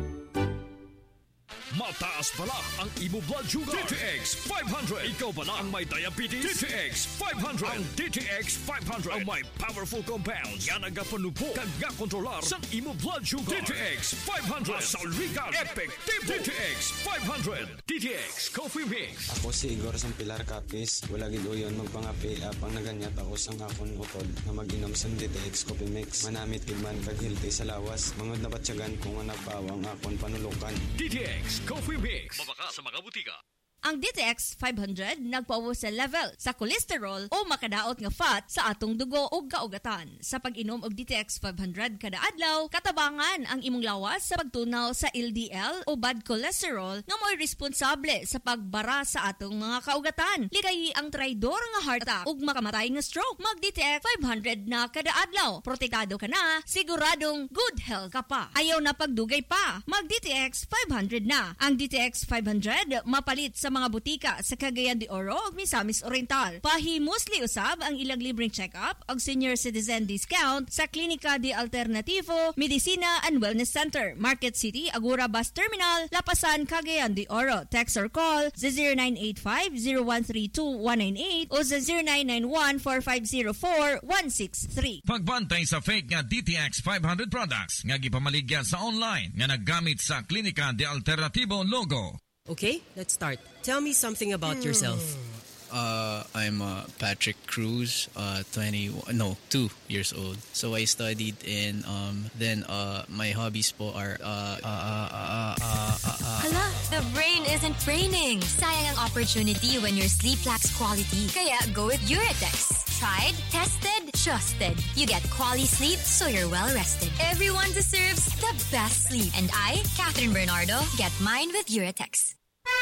Mataas pala ang imo blood sugar. D T X five hundred. Ikaw pala ang may diabetes. D T X five hundred. Ang D T X five hundred ang may powerful compounds. Yan ang gapanupo kag gakontrolar sa imo blood sugar. D T X five hundred. Asaligan. Epektibo. D T X five hundred. D T X Coffee Mix. Ako si Igor sang Pilar Capis. Wala gid uyon magpangapi apang naganyat ako sang akon utod na mag-inom sang D T X Coffee Mix. Manamit gid man kag healthy sa lawas. Mangod na batyagan kung nga nagpawang akon panulukan. D T X Coffee Mix. Mabaka sa mga butika. Ang D T X five hundred nagpauwo sa level sa cholesterol o makadaot nga fat sa atong dugo o kaugatan. Sa pag-inom og D T X five hundred kada adlaw, katabangan ang imong lawas sa pagtunaw sa L D L o bad cholesterol nga mo'y responsable sa pagbara sa atong mga kaugatan. Ligay ang traidor nga heart attack ug makamatay nga stroke. Mag D T X five hundred na kada adlaw. Protektado ka na, siguradong good health ka pa. Ayaw na pagdugay pa. Mag D T X five hundred na. Ang D T X five hundred mapalit sa mga butika sa Cagayan de Oro ug Misamis Oriental. Pahimusli usab ang ilang libreng check-up ug senior citizen discount sa Klinika de Alternativo, Medicina and Wellness Center, Market City, Agura Bus Terminal, Lapasan, Cagayan de Oro. Text or call zero nine eight five, zero one three two, one nine eight o zero nine nine one, four five zero four, one six three. Pagbantay sa fake nga D T X five hundred products nga gipamaligya sa online nga naggamit sa Klinika de Alternativo logo. Okay, let's start. Tell me something about yourself. Uh, I'm uh, Patrick Cruz, uh, twenty, no, two years old. So I studied in, um, then uh, my hobbies po are, uh, uh, uh, uh, uh, uh, uh, Hala, the brain isn't braining. Sayang ang opportunity when your sleep lacks quality. Kaya go with Uratex. Tried, tested, trusted. You get quality sleep so you're well rested. Everyone deserves the best sleep. And I, Catherine Bernardo, get mine with Uratex.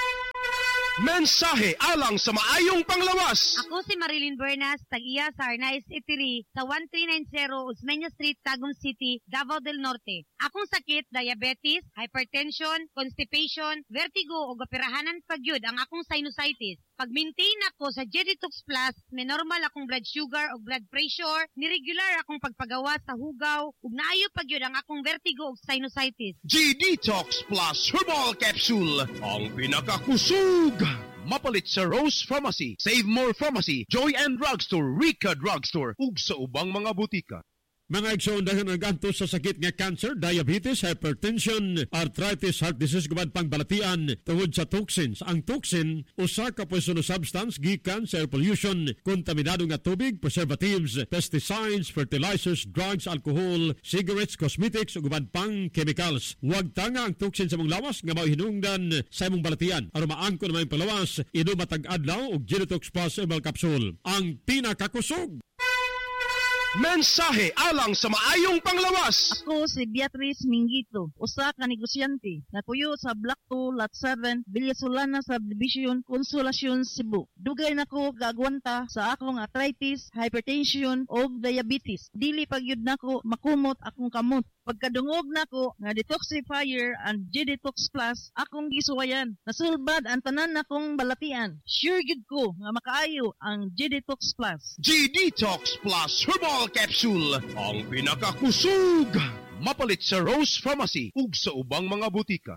Mensahe alang sa maayong panglawas. Ako si Marilyn Bernas, tag-iya sa Arnaiz Eatery sa thirteen ninety Osmeña Street, Tagum City, Davao del Norte. Akong sakit, diabetes, hypertension, constipation, vertigo o operahanan pagyud ang akong sinusitis. Pag-maintain ako sa G-Detox Plus, may normal akong blood sugar o blood pressure, ni-regular akong pagpagawa sa hugaw, ug naayo pagyud ang akong vertigo o sinusitis. G-Detox Plus Herbal Capsule, ang pinakakusog. Mapalit sa Rose Pharmacy, Save More Pharmacy, Joy and Drugstore, Rica Drugstore, ug sa ubang mga butika. Mga igsoon dahil naganto sa sakit nga cancer, diabetes, hypertension, arthritis, heart disease, gubad pang balatian tungod sa toxins. Ang toxin, usa ka poisonous substance gikan sa air pollution, kontaminado nga tubig, preservatives, pesticides, fertilizers, drugs, alcohol, cigarettes, cosmetics, ug gubad pang chemicals. Huwag tanga ang toxin sa mong lawas nga mao hinungdan sa imong balatian. Aron maangko na may palawas, ino matag adlaw og G-Detox Plus Herbal Capsule. Ang pinakakusog. Mensahe alang sa maayong panglawas. Ako si Beatrice Mingito, usa ka negosyante, napuyo sa Block two, Lot seven, Villasolana Subdivision, Consolacion, Cebu. Dugay nako gagwanta sa akong arthritis, hypertension o diabetes. Dili pagyud nako makumot akong kamot. Pagkadungog nako nga detoxifier and G-Detox Plus, akong gisuwayan. Nasulbad ang tanan nakong balatian. Sure gid ko nga makaayo ang G-Detox Plus. G-Detox Plus Herbal Capsule, ang pinakakusog. Mapalit sa Rose Pharmacy ug sa ubang mga butika.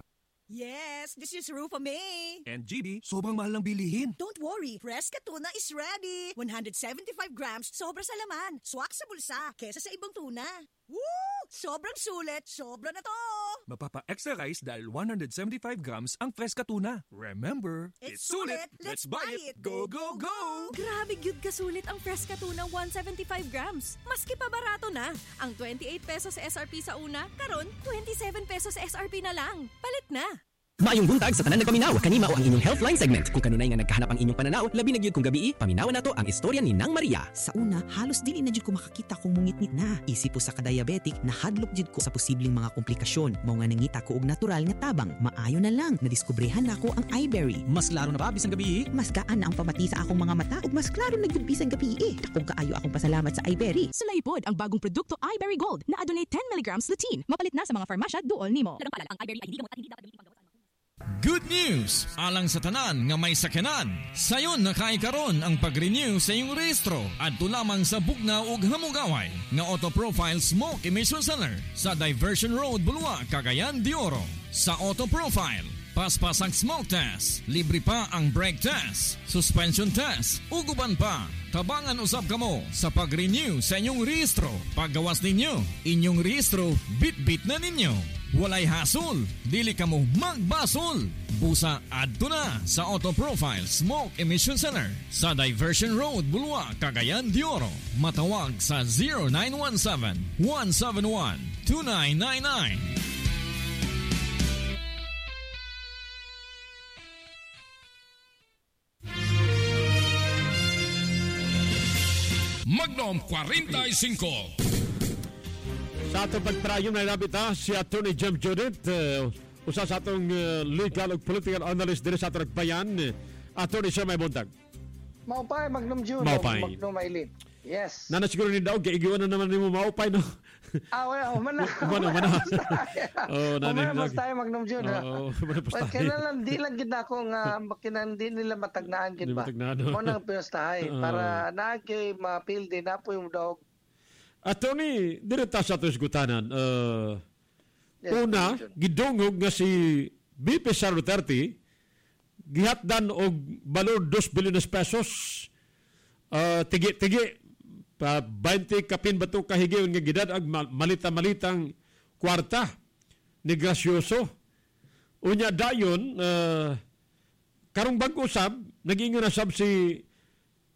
Yes, this is Rufa May. And G B, sobrang mahal ng bilihin. Don't worry, Fresca Tuna is ready. one hundred seventy-five grams, sobra sa laman. Swak sa bulsa, kesa sa ibang tuna. Woo! Sobrang sulit, sobra na to. Mapapa-extra rice dahil one hundred seventy-five grams ang Fresca Tuna. Remember, it's, it's sulit. Let's, let's buy it. Go, go, go! Grabe gyud kasulit ang Fresca Tuna one hundred seventy-five grams. Maski pa barato na. Ang twenty-eight pesos sa S R P sa una, karon twenty-seven pesos sa S R P na lang. Palit na. Maayong buntag sa tanan nagpaminaw. Kanima o ang inyong Healthline segment. Kung kanunay nga nagkahanap ang inyong pananaw, labi na gyud kung gabi, paminawan nato ang istorya ni Nang Maria. Sa una, halos dili na jud ko makakita kung mungitnit na. Isip po sa ka-diabetic, nahadlok jud ko sa posibleng mga komplikasyon. Mao nga nangita ko og natural nga tabang. Maayo na lang, nadiskubrehan nako ang iBerry. Mas klaro na ba bisang gabi? Mas gaan na ang pamati sa akong mga mata ug mas klaro na jud bisang gabi. Dakong kaayo akong pasalamat sa iBerry. Sulaipod ang bagong produkto iBerry Gold na adunay ten milligrams lutein. Mapalit na sa mga farmasya duol nimo. Dagang palala ang iBerry ay hindi gamot at hindi dapat gawin panggawa. Good news! Alang sa tanan nga may sakyanan. Sayon nakaikaron ang pag-renew sa iyong rehistro at lamang sa bugnaw ug hamugaway nga Auto Profile Smoke Emission Center sa Diversion Road, Bulua, Cagayan de Oro. Sa Auto Profile, paspas ang smoke test, libre pa ang brake test, suspension test, uguban pa. Tabangan usab kamo sa pag-renew sa inyong rehistro. Paggawas ninyo, inyong rehistro, bit-bit na ninyo. Walay hasol, dili kamo magbasol. Busa adto na sa Auto Profile Smoke Emission Center sa Diversion Road, Bulua, Cagayan de Oro. Matawag sa zero nine one seven, one seven one, two nine nine nine. Magnum forty-five. Sa atong pagprayong na nabita si Attorney Jem Judith, uh, usa sa atong uh, legal ug political analyst din sa atong nagbayan. Uh, Attorney siya may buntag. Maupay, Magnum June. Maupay. Magnum Ailin. Yes. Nana siguro ni daw, kaigiwan na naman ni mo maupay, no? Ah, wala, umana. Umana, umana. Oh, umana mas tayo, Magnum June. Oo, umana mas tayo. Kaya lang, di lang gid ako nga, makinan, di nila matagnaan gid ba? Mo nang pistahay. Para naagay ma-feel din na po yung dog. Attorney, direta sa ito isgutanan. Uh, yes, una, gidungog nga si B P Sara Duterte, gihatdan og balor two bilyones pesos, uh, tigi-tigi, pa twenty kapin bato kahigiyon nga gidad ag malita-malitang kwarta ni Gracioso. Unya dayon, uh, karong bag-usab, nag-ingon na sab si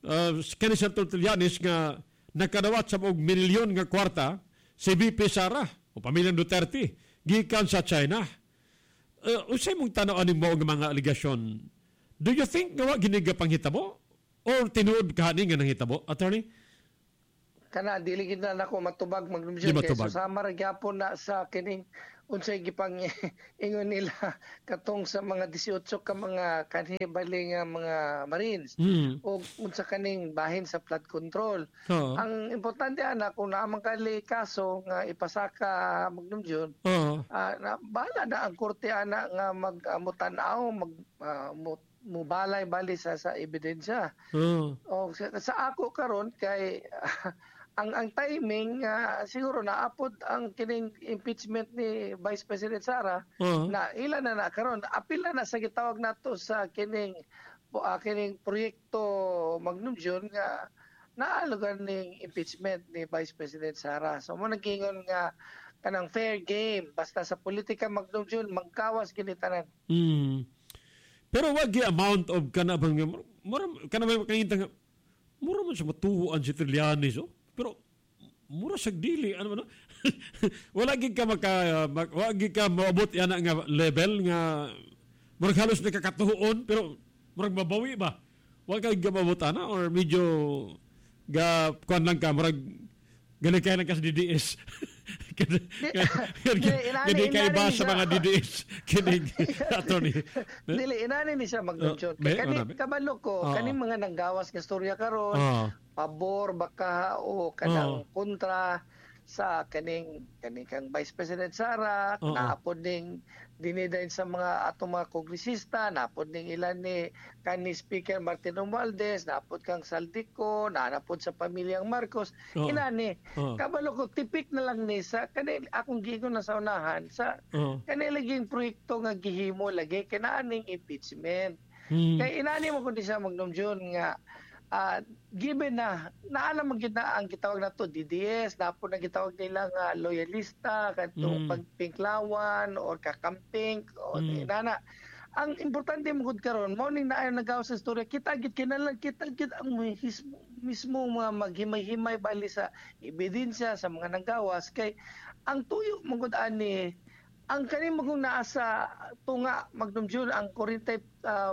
uh, kani sa Trillanes nga nakadawat sa og milyon nga kwarta si B P Sara o pamilyang Duterte gikan sa China. Uh, usay mong tanaw mo nga mga aligasyon. Do you think nga wa giniga panghitabo or tinuod kani nga nanghitabo, attorney? Kana dili gid na nako matubag magnumsyon kay susama ra gyapon na sa kining unsay gipang ingon nila katong sa mga eighteen ka mga kanibali nga mga Marines mm. o unsa kaning bahin sa flood control. Uh-huh. Ang importante ana kung naamang kali kaso nga ipasaka magnumsyon, uh-huh. uh, na bala na ang korte ana nga magmutan-aw mag uh, mubalay bali sa sa ebidensya. Uh-huh. O sa, sa ako karon kay ang ang timing uh, siguro naapod ang kining impeachment ni Vice President Sara uh-huh. na ilan na na karon apila na sa gitawag nato sa kining uh, kining proyekto magnumsyon nga naalogan ning impeachment ni Vice President Sara. So mo nagkingon nga kanang fair game basta sa politika magnumsyon magkawas kini tanan. Mm. Pero wag gi amount of kana bang mura kana may makita nga mura man sa matuhuan si Trillanes oh. Pero mura sa dili ano ano wala gid ka maka mag, wala gid ka moabot yan nga level nga murag halos nakakatuon pero murag mabawi ba wala ka gid maabot ana or medyo ga kuan lang ka murag gani kay lang ka sa D D S gani kay ba sa mga D D S kinig attorney dili inani ni siya magnumsyon kani kabalo ko kani mga nanggawas nga storya karon pabor baka o kanang oh. kontra sa kaning kaning kang Vice President Sara oh. naapod ning dinidain sa mga atong mga kongresista naapod ning ilan ni kanhi Speaker Martin Romualdez naapod kang Saldico naapod sa pamilyang Marcos oh. inani oh. kabalo ko tipik na lang ni sa kanil akong giingon na sa unahan sa oh. kanilaging proyekto nga gihimo lagi kinaaning impeachment hmm. kay inani mo kundi siya magnumsyon nga Uh, given na naalam man kita ang gitawag nato D D S dapat na gitawag nila nga loyalista kadtong mm. pagpinklawan or kakamping o mm. inana ang importante mo gud karon mo ning naayo nagaw sa istorya kita gid kinalang kita gid ang mismo, mismo mga maghimay-himay bali sa ebidensya sa mga nanggawas kay ang tuyo mo gud ani ang kani mo kung naa sa tunga magnumsyon ang forty uh,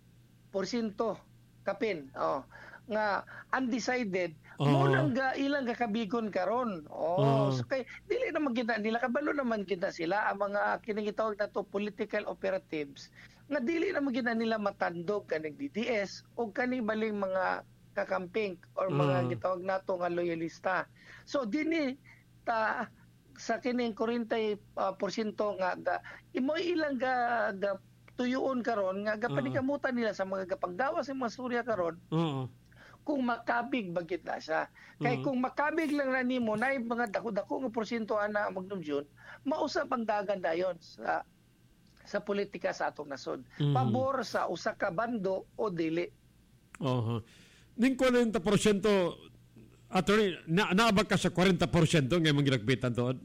porsyento kapin oh nga undecided oh. mo lang ga ilang gakabigon karon oh, oh. So kay dili naman kita nila kabalo naman kita sila ang mga kinigitawag nato political operatives nga dili naman kita nila matandog kaning D D S o kani baling mga kakamping or mga oh. gitawag nato nga loyalista so dinhi ta sa kining forty porsyento nga ga imoy ilang ga, ga tuyoon karon nga gapanikamutan nila sa mga gapanggawas sa mga storya karon uh-huh. kung makabig bagit na siya kay uh-huh. kung makabig lang na nimo na mga dako-dako nga porsyento ana magnumsyon mausap ang dagan dayon sa sa politika sa atong nasod uh-huh. pabor sa usa ka bando o dili uh-huh. ning forty porsyento attorney na naabag ka sa forty porsyento nga imong ginagbitan tuod.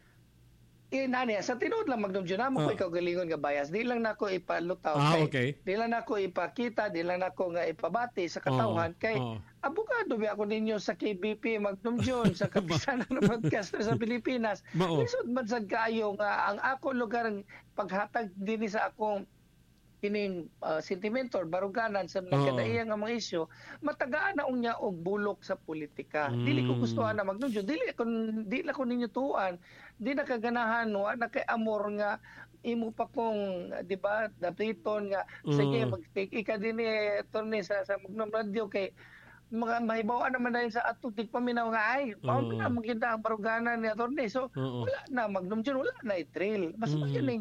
Eh, nani, sa tinuod lang magnumsyon na mo oh. ko ikaw galingon nga bias. Di lang nako ipalutaw ah, kay. Okay. Di lang nako ipakita, di lang nako nga ipabati sa katawhan oh. kay oh. abogado ba ako ninyo sa K B P magnumsyon sa kapisanan ng broadcaster sa Pilipinas. Lisod man sad kaayo nga ang ako lugar paghatag dinhi sa akong kining uh, sentimento or baruganan sa nagkadaiya nga mga isyu matagaan na unya og bulok sa politika. Mm. Dili ko gustuhan na magnumsyon, dili ko dili ko ninyo tuan, di na kaganahan no, na kay amor nga imo pa kong di ba dapiton nga mm. sige mag-take ika dinhi attorney sa sa Magnum Radio kay mga mahibawan naman dahil sa atong tigpaminaw nga ay mao uh. na magkinda ang baruganan ni attorney so uh-uh. wala na magnumsyon, wala na i-trail mas mm. magaling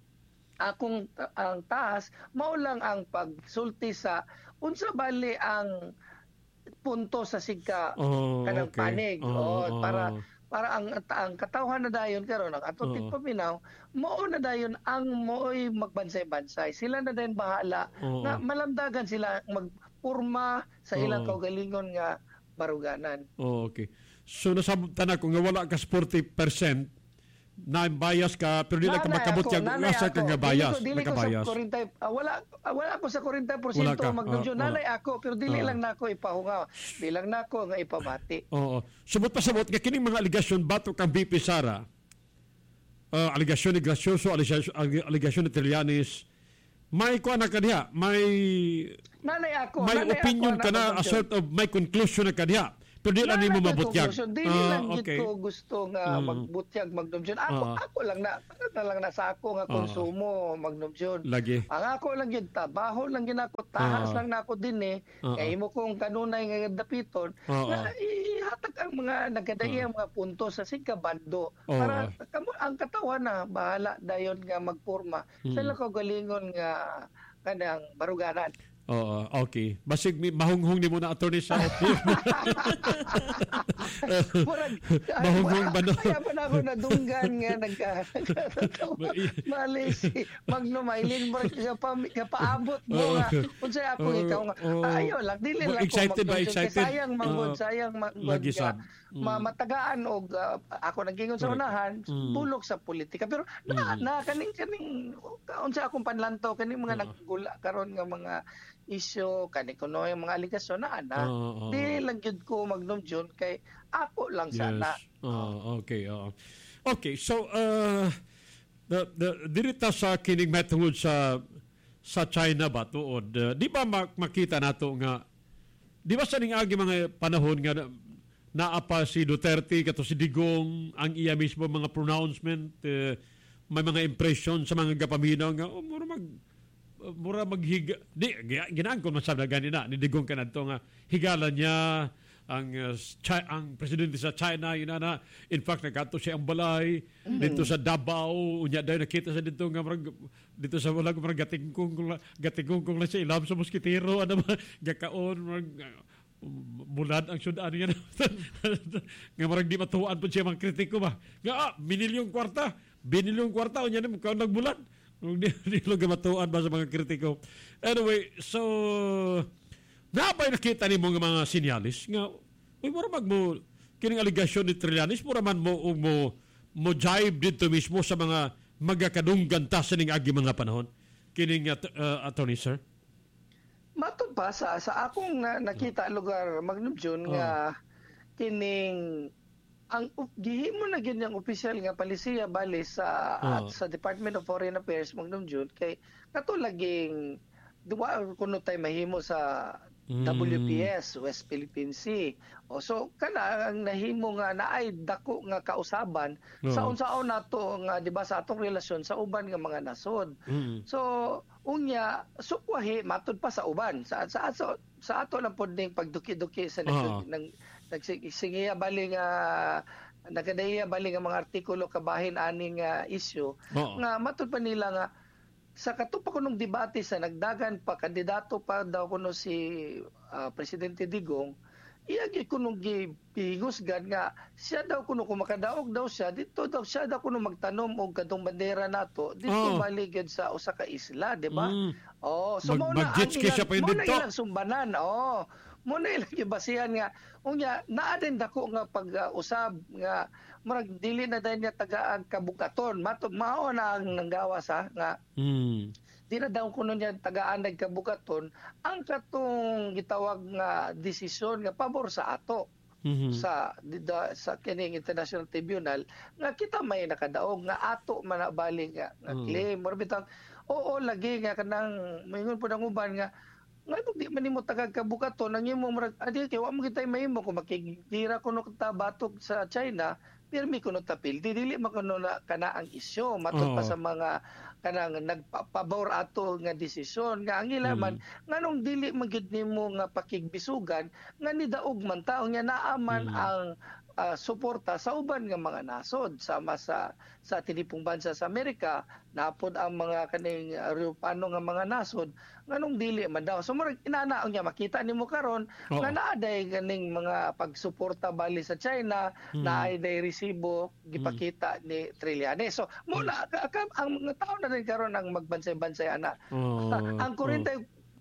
akong ang taas mao lang ang pagsulti sa unsa bali ang punto sa sigka oh, kanang okay. panig oh, oh, para para ang ang katawhan na dayon karon ang atong oh. tigpaminaw mao na dayon ang mooy magbansay-bansay sila na dayon bahala oh. nga malamdagan sila magpurma sa ilang oh. kaugalingon nga baruganan. Oh, okay. So nasabtan ako nga wala ka forty percent na bias ka pero di lang ka Nanay makabot ako, kag nanay asa ka ako. nga bias, Dili ko, dili ko nakabias. sa forty, ah, wala ah, wala ako sa forty Wala percent ka, Magdum ah, Jun. wala. Nanay ako pero dili Ah. lang nako ipahungaw. Di lang nako nga ipamati. Oo. Subot pa sabot nga kining mga aligasyon bato kang B P Sara. Uh, aligasyon ni Gracioso, aligasyon, aligasyon ni Trillanes. May kuha na kaniya, may Nanay ako, may nanay opinion ako, ka na, Magdum a Jun. sort of may conclusion na kaniya. Pero di lang nimo mabutyag. Dili Ah, lang okay. gito gusto nga Mm. magbutyag Magdum Jun. Ako Ah. ako lang na na lang na sa ako nga Ah. konsumo Magdum Jun. Lagi. Ang ako lang yun, trabaho lang yun ako, tahas Ah. lang na ako din eh. Ah. Kaya mo kong kanunay nga dapiton, Ah. na ihatag ang mga nagadai ang mga punto sa sigkabando. Ah. Para kamo ang katawan na, bahala dayon nga magporma. Hmm. Sa lang ko galingon nga kanang baruganan. Oo, okay. Basig mi mahunghong ni mo na attorney sa office. Mahunghong ba no? Kaya pa na ako nadunggan nga nagka Malis Magno Maylin mo ka pa ka paabot mo nga unsay ako Oo, ikaw nga oo. ayo lang dili Well, lang excited ba? Magdum Jun. Kay Excited? sayang manggod Oo. sayang manggod Lagi nga sad. Mm. ma- matagaan og uh, ako nagingon sa Correct. unahan Mm. bulok sa politika pero na, Mm. na kaning kaning unsa akong panlantaw kaning mga naggula karon nga mga isyu kani kuno yung mga aligasyon na ana Oo, oo. di lang gyud ko Magdum Jun kay ako lang sana. Oh, okay. oo. Okay, so uh, the the dirita sa kining metungod sa sa China ba tuod uh, di ba mak- makita nato nga di ba sa ning agi mga panahon nga na- naapa si Duterte kato si Digong ang iya mismo mga pronouncement uh, may mga impression sa mga gapaminaw nga oh, mura mag uh, mura maghiga di gi- ginaan ko man sa ganina ni Digong kanadto nga higala niya ang uh, Chi- ang presidente sa China yun na in fact nagkato siya ang balay Mm. dito sa Davao unya daw nakita sa dito nga marag, dito sa wala marag gatingkong gatingkong lang siya ilab sa moskitero ano ba gakaon marag bulad ang syudaan niya nga marag di matuan po siya mga kritiko ba nga ah binilyong kwarta binilyong kwarta unya na mukha nagbulan di, di lang matuan ba sa mga kritiko anyway so napay nakita ni mo nga mga sinyalis nga uy mura mag mo kining aligasyon ni Trillanes mura man mo og mo mo jibe dito mismo sa mga magakadunggan ta sa ning agi mga panahon kining uh, uh, attorney sir. Matod pa sa sa akong na, nakita lugar Magdum Jun nga kining ang up- gihimo na gyud ang opisyal nga palisiya bali sa Oh. at sa Department of Foreign Affairs Magdum Jun kay kato laging duwa kuno tay mahimo sa Mm. W P S West Philippine Sea. O so kana ang nahimo nga naay dako nga kausaban Oo. sa unsaon nato nga di ba sa atong relasyon sa uban nga mga nasod. Mm. So unya sukwahi matud pa sa uban sa sa sa, sa ato lang pod ning pagduki-duki sa Ah. nag, nang nagsigiya bali nga nagadaya bali nga mga artikulo kabahin aning nga issue Oo. nga matud pa nila nga sa katupa ko nung debate sa nagdagan pa kandidato pa daw kuno si ah, Presidente Digong iyagi ko nung gihusgan nga siya daw kuno kung makadaog daw siya dito daw siya daw kuno magtanom og kadtong bandera nato dito Oh. baligid sa usa ka isla di ba Mm. oh so Mag- mo na mag-jet ski siya pa yun mo na dito. ilang sumbanan oh mo na ilang gibasihan nga unya naa din dako nga pag-usab nga murag dili na dayon niya tagaan kabukaton mato mao na ang nanggawas ha nga Mm. di na daw kuno niya tagaan nagkabukaton ang katong gitawag nga desisyon nga pabor sa ato Mhm. sa di- da- sa kining International Tribunal nga kita may nakadaog nga ato manabali nga, nga Mm. claim or bitang oo lagi nga kanang moingon po ng uban nga nga di man nimo tagag kabukaton ang imo murag adi kay wa mo kitay mahimo kung makigdira kuno ta batok sa China pirmi kuno tapil di dili man kuno na kana ang isyu matud pa Oo. sa mga kanang nagpabor ato nga desisyon nga ang ila man nganong dili man gyud nimo nga pakigbisugan nga nidaog man taong nya naaman ang ah, suporta sa uban nga mga nasod sama sa sa tinipong bansa sa Amerika napod ang mga kaning uh, Europano nga mga nasod nganong dili man daw so murag inanaon niya makita nimo karon Oo. nga naaday ganing mga pagsuporta bali sa China Mm. naay day resibo gipakita ni Trillanes so muna ka- ka- ang mga tao na rin karon ang magbansay-bansay ana Oh, ang kurente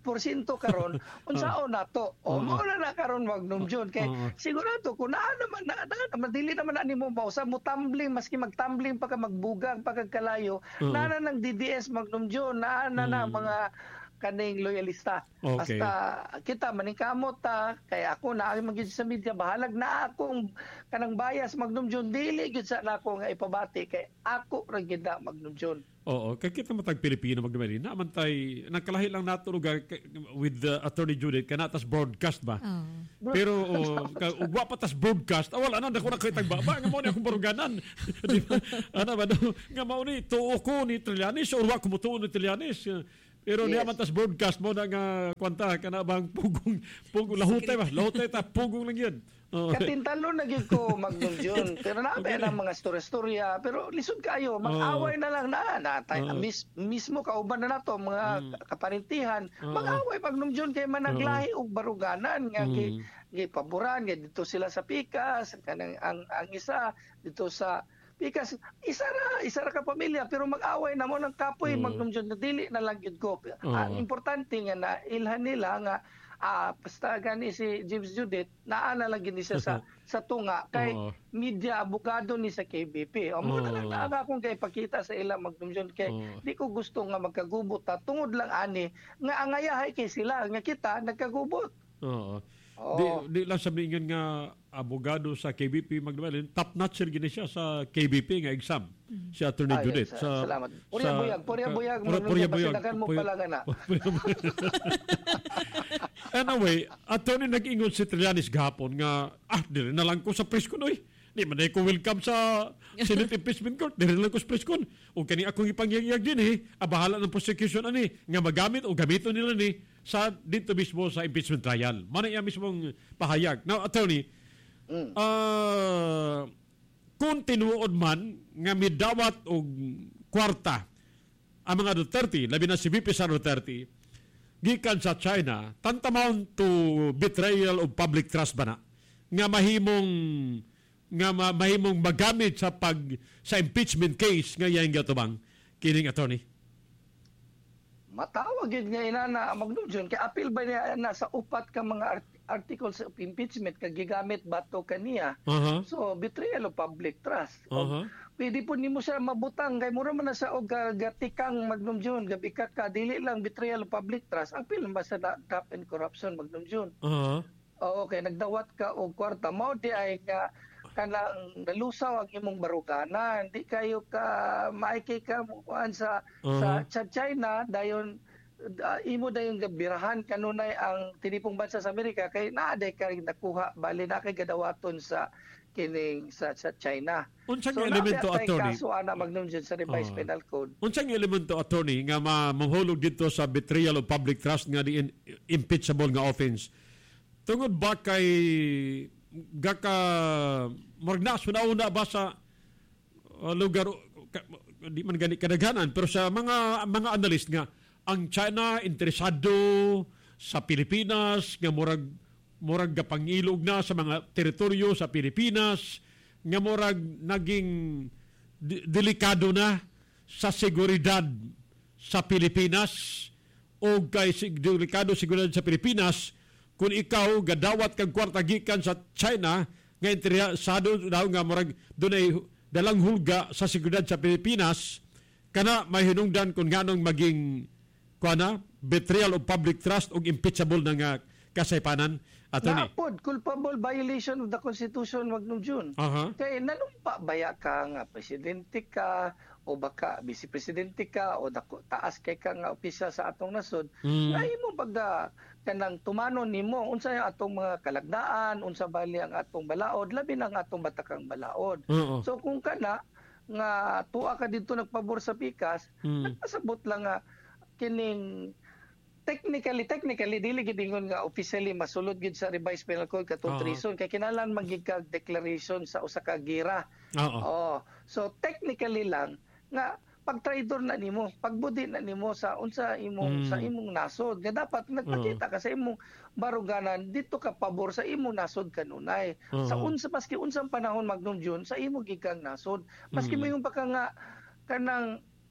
porsyento karon unsaon nato o Oo. mao na na karon Magnum John kay Oo. sigurado ko naa naman na, na, na dili naman na nimo mausa mo tumbling maski magtumbling pa ka magbugang pa kag kalayo Oo. naa na ng D D S Magnum John naa na na Mm. mga kaning loyalista. Okay. Basta kita maningkamot ta kay ako naa magyud sa media bahalag na akong kanang bias Magnum John dili gyud sa nako nga ipabati kay ako ra gyud na Magnum John. Oo, kay kita matag Pilipino magdumali. Naman tay nagkalahi lang nato lugar kay- with the Attorney Judith kanatas broadcast ba. Pero oh, ka ugwa pa tas broadcast. Ah, wala na dako na kay tagbaba nga mo ni akong baruganan. Di ba? Ano ba do? Nga mao ni tuo ko ni Trillanes or wa ko mo tuo ni Trillanes. Pero Yes. niya man tas broadcast mo na nga kwanta kana bang pugong pugong lahutay ba? Lahutay ta pugong lang yun. Oo. Katintalo na gyud ko Magnum John. Pero naabay na mga storya-storya. Pero lisod kayo, mag-away na lang na. na tay, Oo. mis, mismo kauban na nato mga kaparintihan. Oo. Mag-away Magnum John kay managlahi og baruganan nga Mm. gi gipaboran nga dito sila sa Pikas, kanang ang ang isa dito sa Pikas, isa ra, isa ra ka pamilya pero mag-away na mo ng kapoy Oo. Magnum John na dili na lang gyud ko. Ang Oo. importante nga na ilhan nila nga ah basta gani si James Judith naana lang gini siya sa sa tunga kay Oo. media abogado ni sa K B P. O mo na lang Oo. naa akong kay pakita sa ila Magnum John kay Oo. di ko gusto nga magkagubot ta tungod lang ani nga angayahay kay sila nga kita nagkagubot. Oo. Oo. Di, di lang sabihin nga abogado sa K B P Magdalene, top notcher gini siya sa K B P nga exam. Si Attorney Ayun, Judith. sa- salamat. Purya buyag, purya buyag, Pur- Magnum purya John, buyag. pasinagan mo Purya- pala nga na. Purya buyag. Anyway, Attorney nag-ingon si Trillanes gahapon nga, ah, dili na lang ko sa press con, oy. Di man na ko welcome sa Senate Impeachment Court. Dili na lang ko sa press con. O kani akong ipangyayag din eh, abahala ng prosecution ani, nga magamit o gamiton nila ni sa dito mismo sa impeachment trial. Mana iya mismong pahayag. Now, Attorney, ah, kung tinuod man nga midawat og kwarta ang mga Duterte, labi na si V P Sara Duterte, gikan sa China, tantamount to betrayal of public trust ba na? Nga mahimong nga ma- mahimong magamit sa pag sa impeachment case nga yang gatubang kining attorney. Matawag yun nga inana Magnum John kay apil ba niya na sa upat ka mga art- articles of impeachment kag gigamit bato kaniya. Aha. So betrayal of public trust. Aha. Pwede po nimo siya mabutang kay mura man na sa og ga- gatikang Magnum John gabikat ka dili lang betrayal of public trust apil ba sa da- graft and corruption Magnum John. Aha. Oo, okay, nagdawat ka og kwarta mao di ay nga kanang nalusaw ang imong baruganan. Di kayo ka maikay ka mo kuan sa Uh-huh. sa sa China dayon uh, imo dayon gabirahan kanunay ang tinipong bansa sa Amerika kay naa day ka rin nakuha bali na kay gadawaton sa kining sa sa China. Unsang so, elemento, nabi atay attorney? kaso ana Magnum John sa revised Oo. penal code. Unsang elemento attorney nga ma mahulog dito sa betrayal of public trust nga di in- impeachable nga offense. Tungod ba kay gaka morgnas una ba sa uh, lugar ka, di man gani kadaghanan pero sa mga mga analyst nga ang China interesado sa Pilipinas nga murag murag gapangilog na sa mga teritoryo sa Pilipinas nga murag naging di- delikado na sa seguridad sa Pilipinas o kay sig- delikado seguridad sa Pilipinas kung ikaw gadawat kang kwarta gikan sa China nga interesado daw nga murag dunay dalang hulga sa seguridad sa Pilipinas kana may hinungdan kung nganong maging kuana betrayal of public trust o impeachable na nga kasaypanan attorney. Naapod, culpable violation of the Constitution Magnum John. Aha. Kay nanumpa baya ka nga presidente ka o baka vice presidente ka o dako, taas kay ka nga opisyal sa atong nasod. Mm. Ay mo pagda kanang tumanon nimo unsa yung atong mga kalagdaan, unsa bali ang atong balaod, labi na ang atong batakang balaod. Oo. So kung kana nga tuwa ka dito nagpabor sa pikas, Mm. nagpasabot lang nga kining technically technically dili gid ingon nga officially masulod gid sa revised penal code katong Oo. treason kay kinahanglan magigag declaration sa usa ka gira. Oo. Oh, so technically lang nga pag traidor na nimo, pagbudi na nimo sa unsa imong Mm. sa imong nasod, nga dapat nagpakita ka sa imong baruganan dito ka pabor sa imong nasod kanunay. Oo. Sa unsa maski unsang panahon Magnum John sa imong gigang nasod. Maski Mm. mo yung baka nga kanang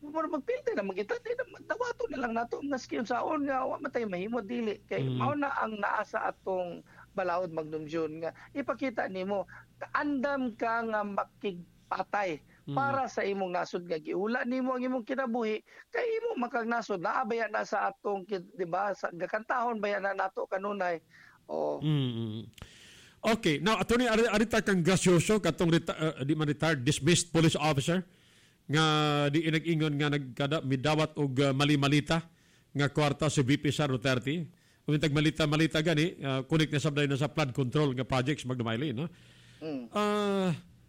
Mura magpilter na magita di na dawato na lang nato nga skill saon nga wa matay mahimo dili kay Mm. mao na ang naa sa atong balaod Magnum June nga ipakita nimo andam ka nga makigpatay Mm. para sa imong nasod nga giula nimo ang imong kinabuhi kay imo makag nasod naa baya na sa atong kid- di ba sa gakantahon baya na nato kanunay o Mm. Okay, now attorney ari arita kang grasyoso katong reti- uh, di man retired dismissed police officer nga di inag-ingon nga nagkada midawat og uh, mali-malita nga kwarta si V P Sara Duterte. Kung tag malita-malita gani uh, kunik na sabday na sa flood control nga projects magdumayli no. Mm. Ah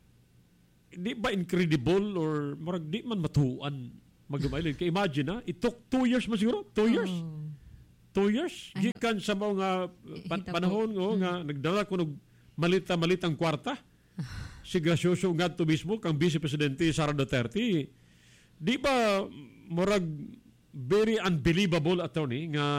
di ba incredible or murag di man matuan magdumayli kay imagine na it took two years man siguro two years. Two years? Gikan sa mga pan- panahon ngo nga nagdala ko ng malita-malitang kwarta. Si grasyoso nga to mismo kang Vice Presidente Sara Duterte. Di ba murag very unbelievable attorney nga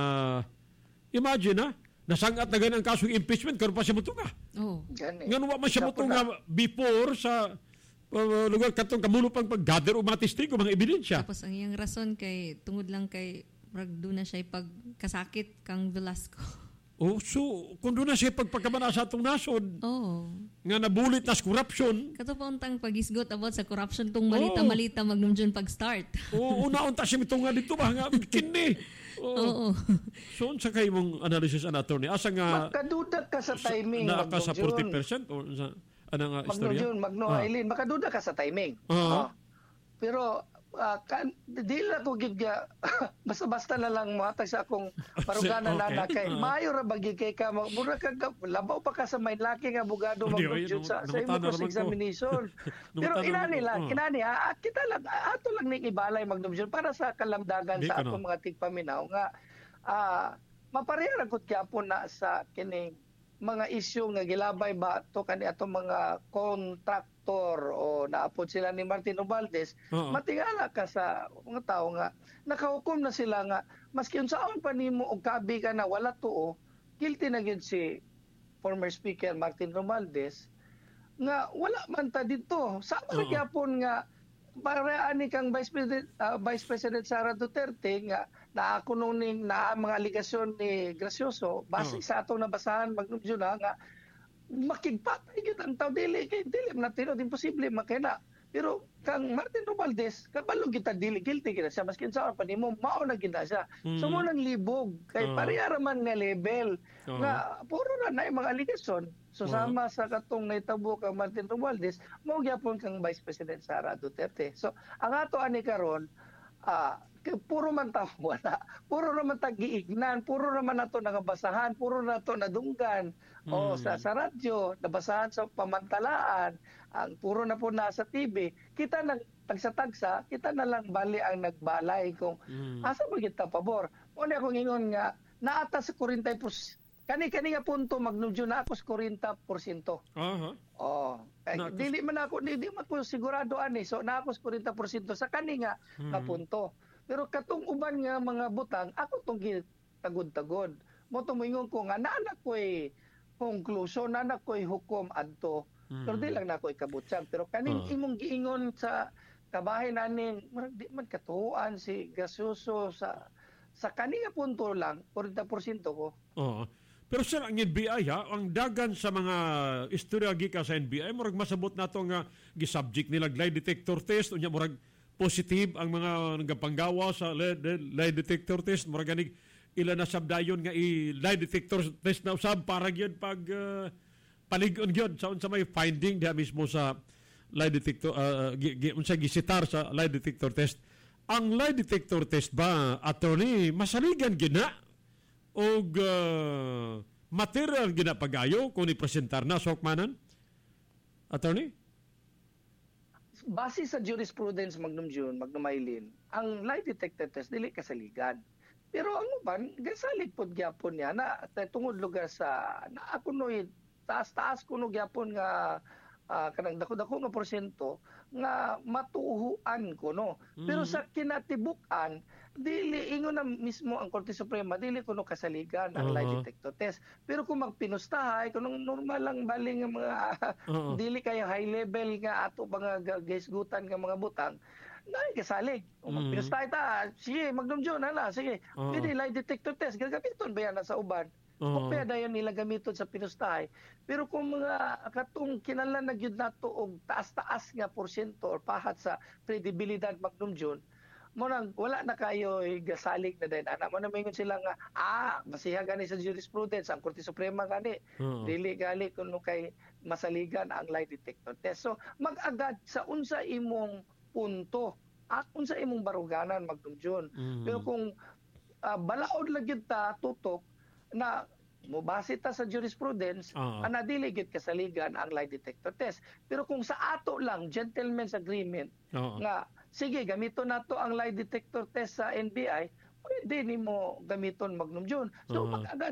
imagine na nasangat na ganang kaso impeachment karon pa siya mutunga. Oh. Gani. Nga wa man siya mutunga before sa uh, lugar katong kamulo pang pag-gather og mga testigo mga ebidensya. Tapos ang iyang rason kay tungod lang kay murag doon na siya pagkasakit kang Velasco. Oh, so kung doon na siya pagpagkamana sa atong nasod. Oh. Nga nabulit nas corruption. Kato pa untang pagisgot about sa corruption tong malita-malita Magnum June pag-start. Oo, una-unta siya mitunga dito ba nga kini. Oo. So unsa kay mong analysis an attorney? Asa nga Makaduda ka sa timing naa ka Magnum sa June. forty percent o sa ana nga Magno istorya? June, Magno Ah. Aileen, makaduda ka sa timing. Ah. Ah. Pero ah, kan, di lang ko gid nga basta-basta na lang mohatag sa akong paruganan Okay. na kay Ah. mayo ra bagi kay ka mura ka ka- labaw pa ka sa may laki nga abogado Hindi, Magnum oy, June sa, nung- sa imong nungutana cross naman ko. examination. Pero Nungutana inani naman ko. lang, Ah. inani ah, kita lang ah, ato lang ning ibalay Magnum June para sa kalamdagan Di sa ka atong na. mga tigpaminaw nga ah mapareha ra gud gyapon na sa kining mga isyu nga gilabay ba to kani atong mga kontraktor o naapod sila ni Martin Romualdez, Oo. matingala ka sa mga tao nga nakahukom na sila nga maski unsaon pa nimo og kabi ka na wala tuo, guilty na gyud si former speaker Martin Romualdez nga wala man ta dito. Sama Oo. gyapon nga para ani kang Vice President ah, Vice President Sara Duterte nga naa kuno ning naa mga aligasyon ni Gracioso base Oo. sa atong nabasahan Magnum June ha, nga makigpatay gyud ang tao dili kay dili man natin imposible makina. Pero kang Martin Romualdez kabalo kita dili guilty gina siya maski sa pa nimo mao na gina siya. So Mm. mo nang libog kay Oo. pareha ra man nga level Oo. nga puro na na mga aligasyon. So Oo. sama sa katong naitabo kang Martin Romualdez mao gyapon kang Vice President Sara Duterte. So ang ato ani karon ah kay puro man ta wala. Puro naman ta giignan, puro naman nato nangabasahan, puro nato nadunggan. O Mm. sa, sa radyo, nabasahan sa pamantalaan, ang puro na po nasa T V. Kita nang tagsa-tagsa, kita na lang bali ang nagbalay kung Mm. asa ba kita pabor. Mo ni akong ingon nga naata sa forty percent kani kani nga punto Magnum June na ako sa forty percent. Aha. Oh, kay Na- dili man ako dili man ko sigurado ani so na ako sa forty percent sa kani nga Hmm. nga punto. Pero katong uban nga mga butang ako tong tagod-tagod. Mo tong moingon ko nga naanak ko eh conclusion naanak ko eh hukom adto. Hmm. Pero di lang na ako ikabutsang. Pero kaning Ah. imong giingon sa kabahay naning murag di man katuoan si Gracioso sa sa kani nga punto lang forty percent ko. Oo. Pero sir, ang N B I ha, ang dagan sa mga istorya gika sa N B I, murag masabot nato nga gi-subject nila lie detector test, unya murag positive ang mga nagapanggawa sa lie, lie detector test, murag ganig ila na sabdayon nga i lie detector test na usab para gyud pag uh, palig-on gyud sa unsa may finding diha mismo sa lie detector uh, gi, gi, unsa gisitar sa lie detector test. Ang lie detector test ba, attorney, masaligan gina og uh, material ginapagayo kung ipresentar na sa hukmanan? Attorney? Base sa jurisprudence Magnum June, Magnum Aileen, ang lie detector test dili kasaligan. Pero ang uban, gasalig pod gyapon niya na at tungod lugar sa na ako noy taas-taas kuno gyapon nga ah, kanang dako-dako nga porsyento nga matuhuan ko no. Pero Mhm. sa kinatibuk-an dili ingon na mismo ang Korte Suprema dili kuno kasaligan ang lie Oo. detector test. Pero kung magpinustahay kuno normal lang bali nga mga Oo. dili kay high level nga ato mga ga- gaisgutan nga mga butang na kasalig. Kung Mm. pinustay ta, sige, Magnum John, hala, sige. Oo. Pwede, lie detector test, gagamiton ba yan na sa uban? Oo. O pwede yun nila gamiton sa pinustay. Pero kung mga katong kinahanglan na gyud nato og taas-taas nga porsyento or pahat sa kredibilidad Magnum John, mo nang wala na kayo gasalig na din. Anak mo na mingon sila nga, ah, masiha gani sa jurisprudence, ang Korte Suprema gani. Oo. Dili gali kung kay masaligan ang lie detector test. So, mag-agad sa unsa imong punto at unsa imong baruganan Magnum John. Mm. Pero kung uh, balaod lang gyud ta tutok na mobase ta sa jurisprudence, Oo. ana dili gyud kasaligan ang lie detector test. Pero kung sa ato lang gentleman's agreement Oo. nga sige gamiton nato ang lie detector test sa N B I, pwede nimo gamiton Magnum John. So Oo. mag-agad